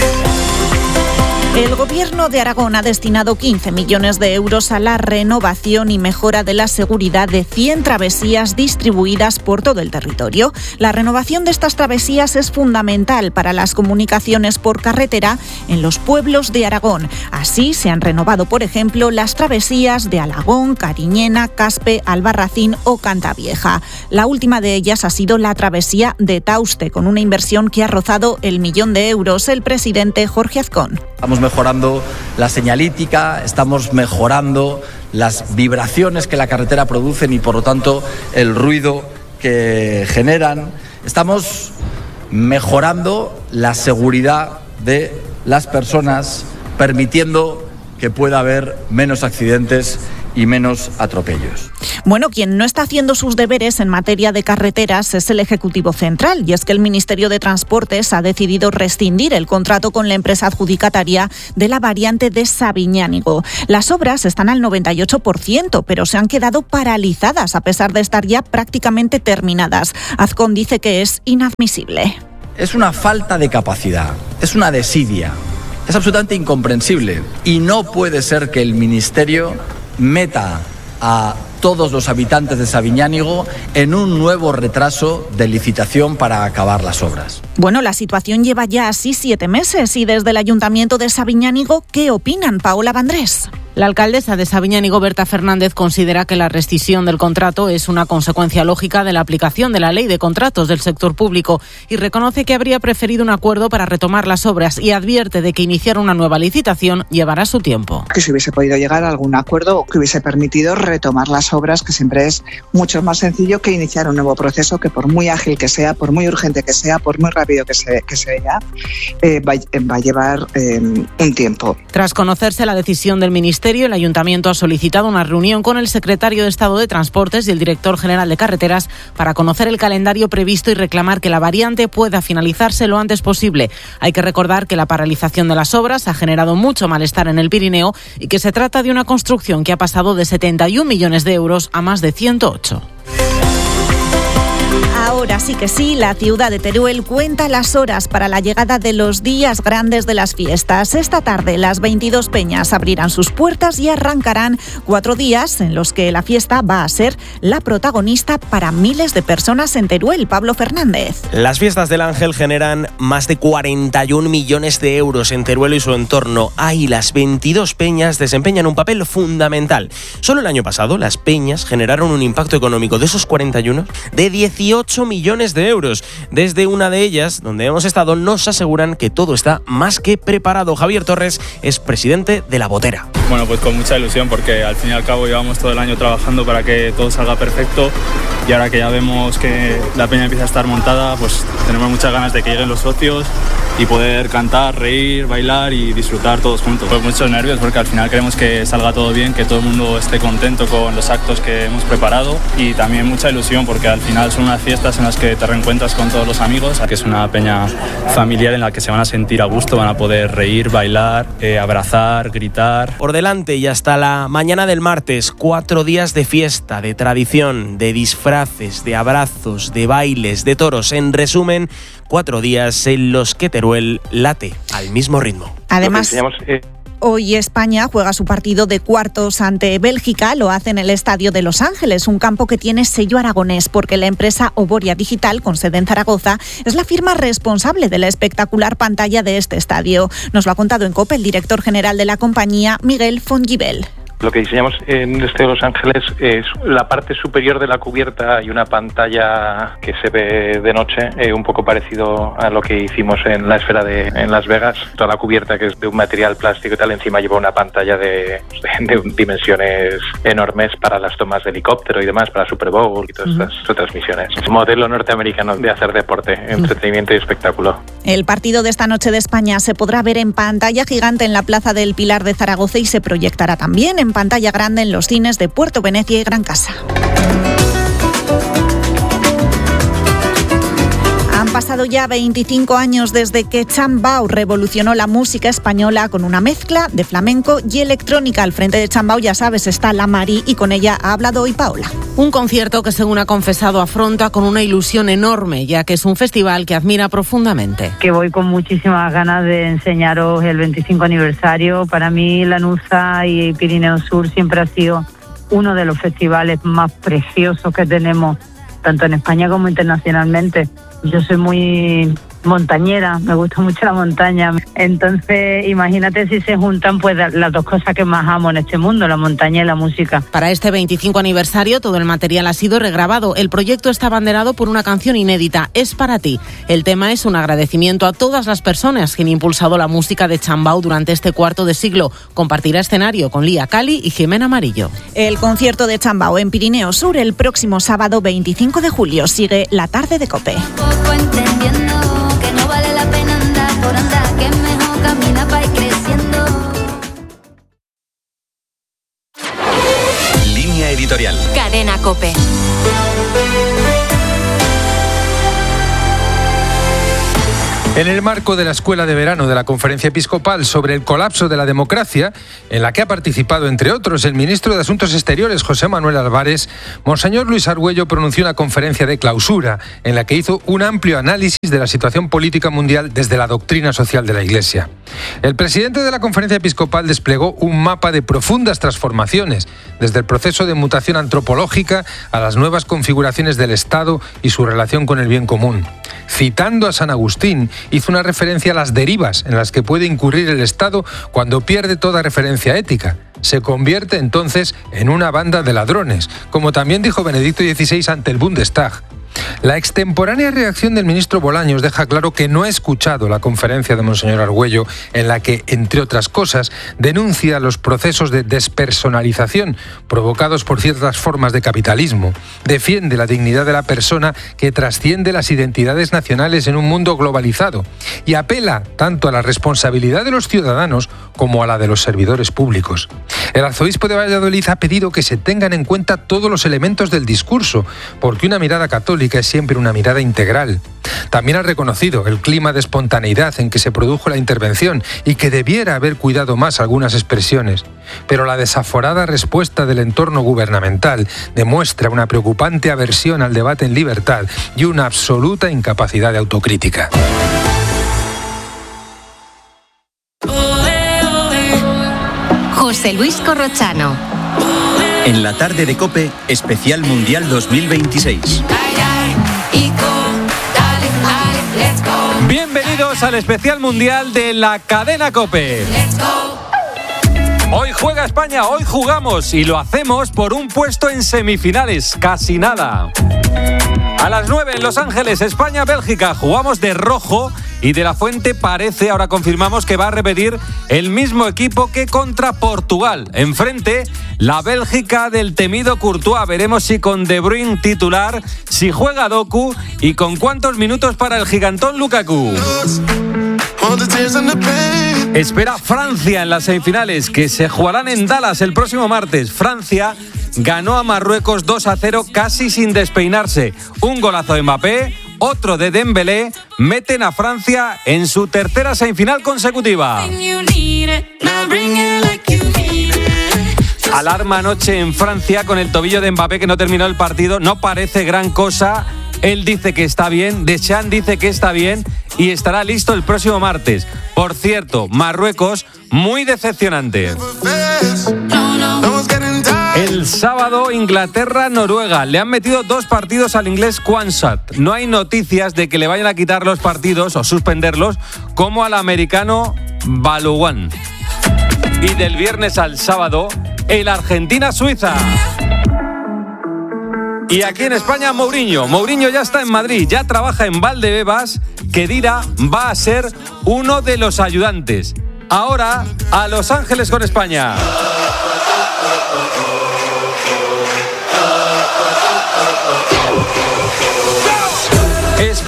El Gobierno de Aragón ha destinado 15 millones de euros a la renovación y mejora de la seguridad de 100 travesías distribuidas por todo el territorio. La renovación de estas travesías es fundamental para las comunicaciones por carretera en los pueblos de Aragón. Así se han renovado, por ejemplo, las travesías de Alagón, Cariñena, Caspe, Albarracín o Cantavieja. La última de ellas ha sido la travesía de Tauste, con una inversión que ha rozado el 1 millón de euros. El presidente Jorge Azcón. Estamos mejorando la señalítica, estamos mejorando las vibraciones que la carretera producen y por lo tanto el ruido que generan. Estamos mejorando la seguridad de las personas, permitiendo que pueda haber menos accidentes y menos atropellos. Bueno, quien no está haciendo sus deberes en materia de carreteras es el Ejecutivo Central, y es que el Ministerio de Transportes ha decidido rescindir el contrato con la empresa adjudicataria de la variante de Sabiñánigo. Las obras están al 98%, pero se han quedado paralizadas a pesar de estar ya prácticamente terminadas. Azcón dice que es inadmisible. Es una falta de capacidad, es una desidia, es absolutamente incomprensible y no puede ser que el Ministerio meta a todos los habitantes de Sabiñánigo en un nuevo retraso de licitación para acabar las obras. Bueno, la situación lleva ya así 7 meses y desde el Ayuntamiento de Sabiñánigo, ¿qué opinan? Paola Vandrés. La alcaldesa de Sabiñánigo, Berta Fernández, considera que la rescisión del contrato es una consecuencia lógica de la aplicación de la Ley de Contratos del sector público y reconoce que habría preferido un acuerdo para retomar las obras y advierte de que iniciar una nueva licitación llevará su tiempo. Que se hubiese podido llegar a algún acuerdo que hubiese permitido retomar las obras, que siempre es mucho más sencillo que iniciar un nuevo proceso que por muy ágil que sea, por muy urgente que sea, por muy rápido que sea, va a llevar un tiempo. Tras conocerse la decisión del Ministerio, el Ayuntamiento ha solicitado una reunión con el secretario de Estado de Transportes y el director general de Carreteras para conocer el calendario previsto y reclamar que la variante pueda finalizarse lo antes posible. Hay que recordar que la paralización de las obras ha generado mucho malestar en el Pirineo y que se trata de una construcción que ha pasado de 71 millones de euros a más de 108. Ahora sí que sí, la ciudad de Teruel cuenta las horas para la llegada de los días grandes de las fiestas. Esta tarde las 22 peñas abrirán sus puertas y arrancarán 4 días en los que la fiesta va a ser la protagonista para miles de personas en Teruel. Pablo Fernández. Las fiestas del Ángel generan más de 41 millones de euros en Teruel y su entorno. Ahí las 22 peñas desempeñan un papel fundamental. Solo el año pasado las peñas generaron un impacto económico de esos 41 de 18 millones de euros. Desde una de ellas, donde hemos estado, nos aseguran que todo está más que preparado. Javier Torres es presidente de La Botera. Bueno, pues con mucha ilusión, porque al fin y al cabo llevamos todo el año trabajando para que todo salga perfecto, y ahora que ya vemos que la peña empieza a estar montada, pues tenemos muchas ganas de que lleguen los socios y poder cantar, reír, bailar y disfrutar todos juntos. Pues muchos nervios, porque al final queremos que salga todo bien, que todo el mundo esté contento con los actos que hemos preparado, y también mucha ilusión porque al final son unas fiestas en las que te reencuentras con todos los amigos, que es una peña familiar en la que se van a sentir a gusto, van a poder reír, bailar, abrazar, gritar. Por delante y hasta la mañana del martes, 4 días de fiesta, de tradición, de disfraces, de abrazos, de bailes, de toros. En resumen, 4 días en los que Teruel late al mismo ritmo. Además, hoy España juega su partido de cuartos ante Bélgica, lo hace en el Estadio de Los Ángeles, un campo que tiene sello aragonés porque la empresa Oboria Digital, con sede en Zaragoza, es la firma responsable de la espectacular pantalla de este estadio. Nos lo ha contado en COPE el director general de la compañía, Miguel Fongibel. Lo que diseñamos en el Estadio de Los Ángeles es la parte superior de la cubierta y una pantalla que se ve de noche, un poco parecido a lo que hicimos en la esfera en Las Vegas. Toda la cubierta, que es de un material plástico y tal, encima lleva una pantalla de dimensiones enormes para las tomas de helicóptero y demás, para Super Bowl y todas estas otras misiones. Es un modelo norteamericano de hacer deporte, entretenimiento y espectáculo. El partido de esta noche de España se podrá ver en pantalla gigante en la Plaza del Pilar de Zaragoza y se proyectará también en pantalla grande en los cines de Puerto Venecia y Gran Casa. pasado ya 25 años desde que Chambao revolucionó la música española con una mezcla de flamenco y electrónica. Al frente de Chambao, ya sabes, está la Mari y con ella ha hablado hoy Paola. Un concierto que, según ha confesado, afronta con una ilusión enorme, ya que es un festival que admira profundamente. Que voy con muchísimas ganas de enseñaros el 25 aniversario. Para mí, Lanuza y Pirineo Sur siempre ha sido uno de los festivales más preciosos que tenemos, tanto en España como internacionalmente. Yo soy muy montañera, me gusta mucho la montaña. Entonces, imagínate si se juntan pues las dos cosas que más amo en este mundo, la montaña y la música. Para este 25 aniversario, todo el material ha sido regrabado. El proyecto está abanderado por una canción inédita, Es para ti. El tema es un agradecimiento a todas las personas que han impulsado la música de Chambao durante este cuarto de siglo. Compartirá escenario con Lía Cali y Jimena Amarillo. El concierto de Chambao en Pirineo Sur el próximo sábado 25 de julio. Sigue la tarde de COPE. Que no vale la pena andar por andar, que es mejor caminar para ir creciendo. Línea editorial. Cadena COPE. En el marco de la Escuela de Verano de la Conferencia Episcopal sobre el colapso de la democracia, en la que ha participado, entre otros, el ministro de Asuntos Exteriores, José Manuel Álvarez, Monseñor Luis Argüello pronunció una conferencia de clausura en la que hizo un amplio análisis de la situación política mundial desde la doctrina social de la Iglesia. El presidente de la Conferencia Episcopal desplegó un mapa de profundas transformaciones, desde el proceso de mutación antropológica a las nuevas configuraciones del Estado y su relación con el bien común. Citando a San Agustín, hizo una referencia a las derivas en las que puede incurrir el Estado cuando pierde toda referencia ética. Se convierte entonces en una banda de ladrones, como también dijo Benedicto XVI ante el Bundestag. La extemporánea reacción del ministro Bolaños deja claro que no ha escuchado la conferencia de Monseñor Argüello, en la que, entre otras cosas, denuncia los procesos de despersonalización provocados por ciertas formas de capitalismo, defiende la dignidad de la persona que trasciende las identidades nacionales en un mundo globalizado y apela tanto a la responsabilidad de los ciudadanos como a la de los servidores públicos. El arzobispo de Valladolid ha pedido que se tengan en cuenta todos los elementos del discurso, porque una mirada católica es siempre una mirada integral. También ha reconocido el clima de espontaneidad en que se produjo la intervención y que debiera haber cuidado más algunas expresiones. Pero la desaforada respuesta del entorno gubernamental demuestra una preocupante aversión al debate en libertad y una absoluta incapacidad de autocrítica. José Luis Corrochano. En la tarde de COPE, especial Mundial 2026. Bienvenidos al especial mundial de la cadena COPE. Hoy juega España, hoy jugamos y lo hacemos por un puesto en semifinales, casi nada. A las 9 en Los Ángeles, España-Bélgica, jugamos de rojo y De la Fuente parece, ahora confirmamos, que va a repetir el mismo equipo que contra Portugal. Enfrente, la Bélgica del temido Courtois. Veremos si con De Bruyne titular, si juega Doku y con cuántos minutos para el gigantón Lukaku. Espera Francia en las semifinales, que se jugarán en Dallas el próximo martes. Francia ganó a Marruecos 2-0 casi sin despeinarse. Un golazo de Mbappé, otro de Dembélé, meten a Francia en su tercera semifinal consecutiva. Alarma anoche en Francia con el tobillo de Mbappé, que no terminó el partido. No parece gran cosa. Él dice que está bien, Deschamps dice que está bien y estará listo el próximo martes. Por cierto, Marruecos, muy decepcionante. El sábado, Inglaterra-Noruega. Le han metido 2 partidos al inglés Kwanzaa. No hay noticias de que le vayan a quitar los partidos o suspenderlos, como al americano Balogun. Y del viernes al sábado, el Argentina-Suiza. Y aquí en España, Mourinho. Mourinho ya está en Madrid, ya trabaja en Valdebebas. Khedira va a ser uno de los ayudantes. Ahora, a Los Ángeles con España.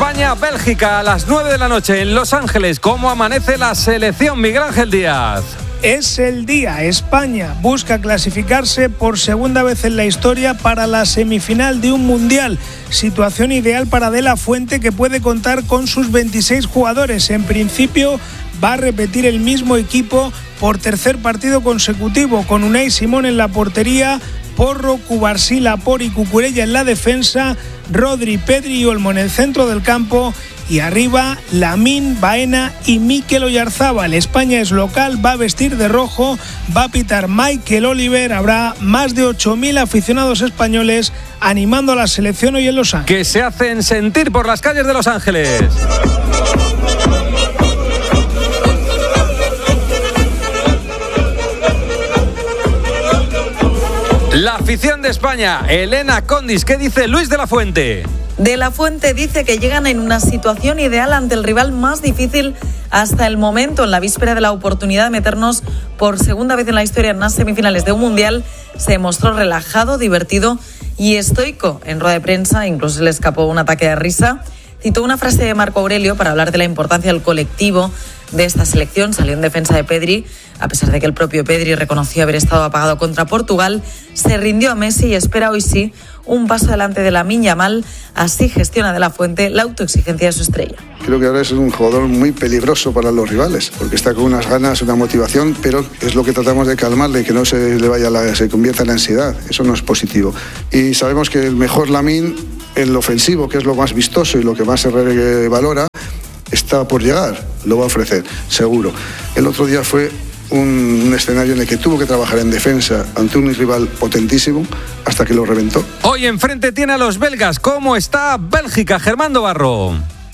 España-Bélgica a las 9 de la noche en Los Ángeles. ¿Cómo amanece la selección, Miguel Ángel Díaz? es el día. España busca clasificarse por segunda vez en la historia para la semifinal de un mundial. Situación ideal para De La Fuente, que puede contar con sus 26 jugadores. En principio va a repetir el mismo equipo por tercer partido consecutivo, con Unai Simón en la portería, Porro, Cubarsí, Laporte y Cucurella en la defensa, Rodri, Pedri y Olmo en el centro del campo, y arriba Lamine, Baena y Mikel Oyarzábal. España es local, va a vestir de rojo, va a pitar Michael Oliver. Habrá más de 8.000 aficionados españoles animando a la selección hoy en Los Ángeles. Que se hacen sentir por las calles de Los Ángeles. La afición de España, Elena Condis, ¿qué dice Luis de la Fuente? De la Fuente dice que llegan en una situación ideal ante el rival más difícil hasta el momento. En la víspera de la oportunidad de meternos por segunda vez en la historia en unas semifinales de un mundial, se mostró relajado, divertido y estoico. En rueda de prensa incluso le escapó un ataque de risa. Citó una frase de Marco Aurelio para hablar de la importancia del colectivo de esta selección. Salió en defensa de Pedri, a pesar de que el propio Pedri reconoció haber estado apagado contra Portugal. Se rindió a Messi y espera hoy sí un paso adelante de Lamine Yamal. Así gestiona De la Fuente la autoexigencia de su estrella. Creo que ahora es un jugador muy peligroso para los rivales, porque está con unas ganas, una motivación, pero es lo que tratamos de calmarle, que no se le vaya se convierta en ansiedad. Eso no es positivo. Y sabemos que el mejor Lamine, el ofensivo, que es lo más vistoso y lo que más se valora, está por llegar, lo va a ofrecer, seguro. El otro día fue un escenario en el que tuvo que trabajar en defensa ante un rival potentísimo hasta que lo reventó. Hoy enfrente tiene a los belgas. ¿Cómo está Bélgica, Germán Barro?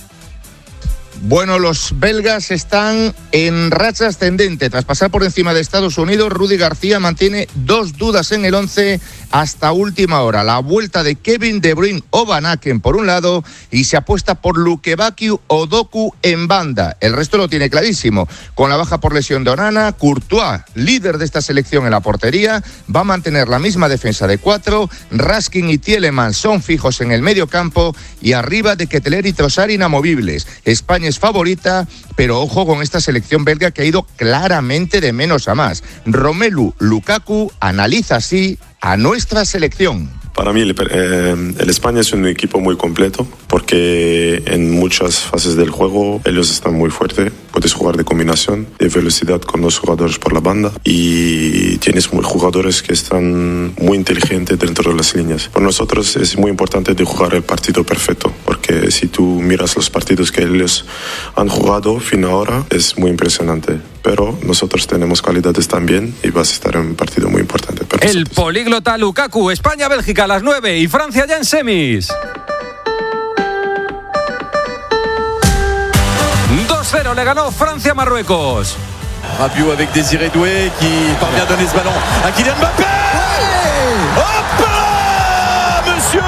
Bueno, los belgas están en racha ascendente. Tras pasar por encima de Estados Unidos, Rudi García mantiene 2 dudas en el 11 hasta última hora. La vuelta de Kevin De Bruyne o Van Aken por un lado y se apuesta por Lukebakio o Doku en banda. El resto lo tiene clarísimo. Con la baja por lesión de Onana, Courtois, líder de esta selección en la portería, va a mantener la misma defensa de 4. Raskin y Tielemans son fijos en el medio campo y arriba de Ketelaere y Trossard inamovibles. España es favorita, pero ojo con esta selección belga que ha ido claramente de menos a más. Romelu Lukaku analiza así a nuestra selección. Para mí el España es un equipo muy completo porque en muchas fases del juego ellos están muy fuertes. Puedes jugar de combinación, de velocidad con 2 jugadores por la banda y tienes jugadores que están muy inteligentes dentro de las líneas. Para nosotros es muy importante de jugar el partido perfecto porque si tú miras los partidos que ellos han jugado fin ahora es muy impresionante. Pero nosotros tenemos calidades también y vas a estar en un partido muy importante. El políglota Lukaku, España-Bélgica a las 9 y Francia ya en semis. 2-0 le ganó Francia a Marruecos. Rabiot avec Désiré Doué qui parvient à donner ce ballon à Kylian Mbappé. Hop là, monsieur!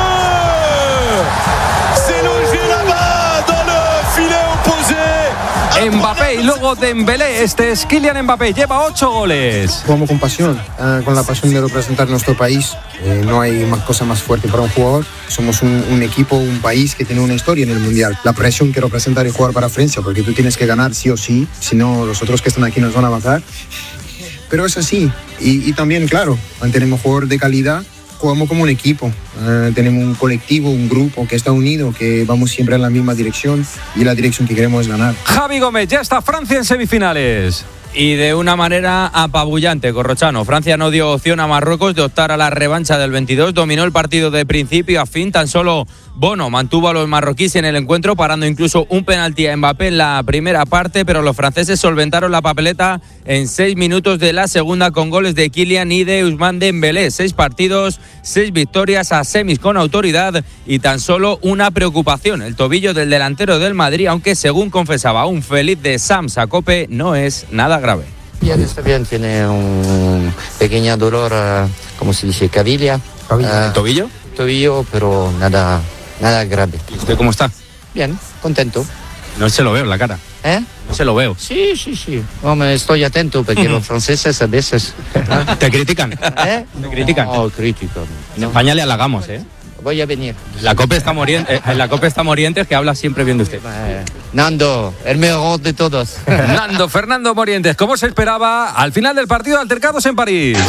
C'est logé là-bas dans le filet opposé. Mbappé y luego Dembélé. Este es Kylian Mbappé, lleva 8 goles. Jugamos con pasión, con la pasión de representar nuestro país. No hay cosa más fuerte para un jugador. Somos un equipo, un país que tiene una historia en el Mundial. La presión que representar y jugar para Francia, porque tú tienes que ganar sí o sí, si no los otros que están aquí nos van a bajar. Pero es así. Y también, claro, mantenemos jugadores de calidad. Jugamos como un equipo, tenemos un colectivo, un grupo que está unido, que vamos siempre en la misma dirección y la dirección que queremos es ganar. Javi Gómez, ya está Francia en semifinales. Y de una manera apabullante, Corrochano. Francia no dio opción a Marruecos de optar a la revancha del 22. Dominó el partido de principio a fin. Tan solo Bono mantuvo a los marroquíes en el encuentro, parando incluso un penalti a Mbappé en la primera parte, pero los franceses solventaron la papeleta en 6 minutos de la segunda con goles de Kylian y de Ousmane Dembélé. 6 partidos, 6 victorias a semis con autoridad y tan solo una preocupación, el tobillo del delantero del Madrid, aunque según confesaba un feliz de Sam Sacope, no es nada grave. Bien, está bien, tiene un pequeño dolor, como se dice, cavilla. ¿Tobillo? Tobillo, pero nada grave. ¿Y usted cómo está? Bien, contento. No se lo veo en la cara. ¿Eh? No se lo veo. Sí. Hombre, estoy atento porque los franceses a veces... ¿Te critican? ¿Eh? ¿Te critican? No, critican. En España le halagamos, ¿eh? Voy a venir. La COPE está Morientes, que habla siempre bien de usted. Nando, el mejor de todos. Nando Fernando Morientes, ¿cómo se esperaba al final del partido, altercados en París?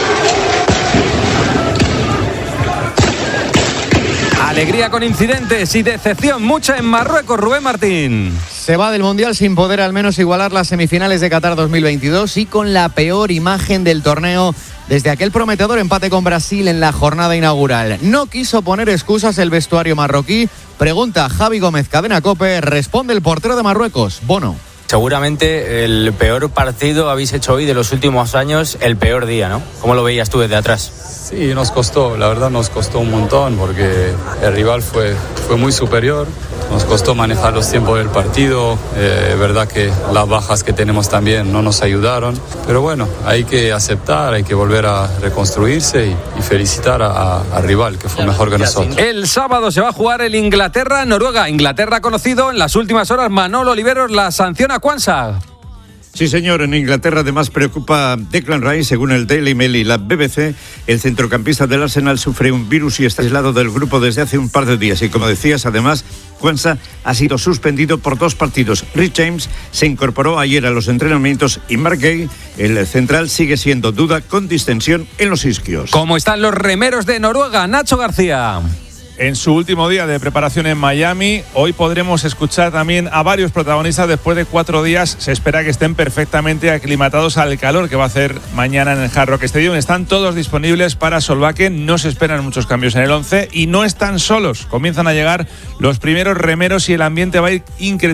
Alegría con incidentes y decepción mucha en Marruecos, Rubén Martín. Se va del Mundial sin poder al menos igualar las semifinales de Qatar 2022 y con la peor imagen del torneo desde aquel prometedor empate con Brasil en la jornada inaugural. No quiso poner excusas el vestuario marroquí. Pregunta Javi Gómez, Cadena COPE, responde el portero de Marruecos, Bono. Seguramente el peor partido habéis hecho hoy de los últimos años, el peor día, ¿no? ¿Cómo lo veías tú desde atrás? Sí, nos costó, la verdad nos costó un montón porque el rival fue muy superior. Nos costó manejar los tiempos del partido, verdad que las bajas que tenemos también no nos ayudaron, pero bueno, hay que aceptar, hay que volver a reconstruirse y felicitar al rival que fue mejor que nosotros. El sábado se va a jugar el Inglaterra-Noruega. Inglaterra ha conocido en las últimas horas, Manolo Oliveros, la sanción a Quansah. Sí, señor. En Inglaterra además preocupa Declan Rice. Según el Daily Mail y la BBC, el centrocampista del Arsenal sufre un virus y está aislado del grupo desde hace un par de días. Y como decías, además, Quansah ha sido suspendido por 2 partidos. Rhys James se incorporó ayer a los entrenamientos y Mark Gay, el central, sigue siendo duda con distensión en los isquios. ¿Cómo están los remeros de Noruega? Nacho García. En su último día de preparación en Miami, hoy podremos escuchar también a varios protagonistas. Después de 4 días se espera que estén perfectamente aclimatados al calor que va a hacer mañana en el Hard Rock Stadium. Están todos disponibles para Solbakken, no se esperan muchos cambios en el 11 y no están solos. Comienzan a llegar los primeros remeros y el ambiente va a ir increíble.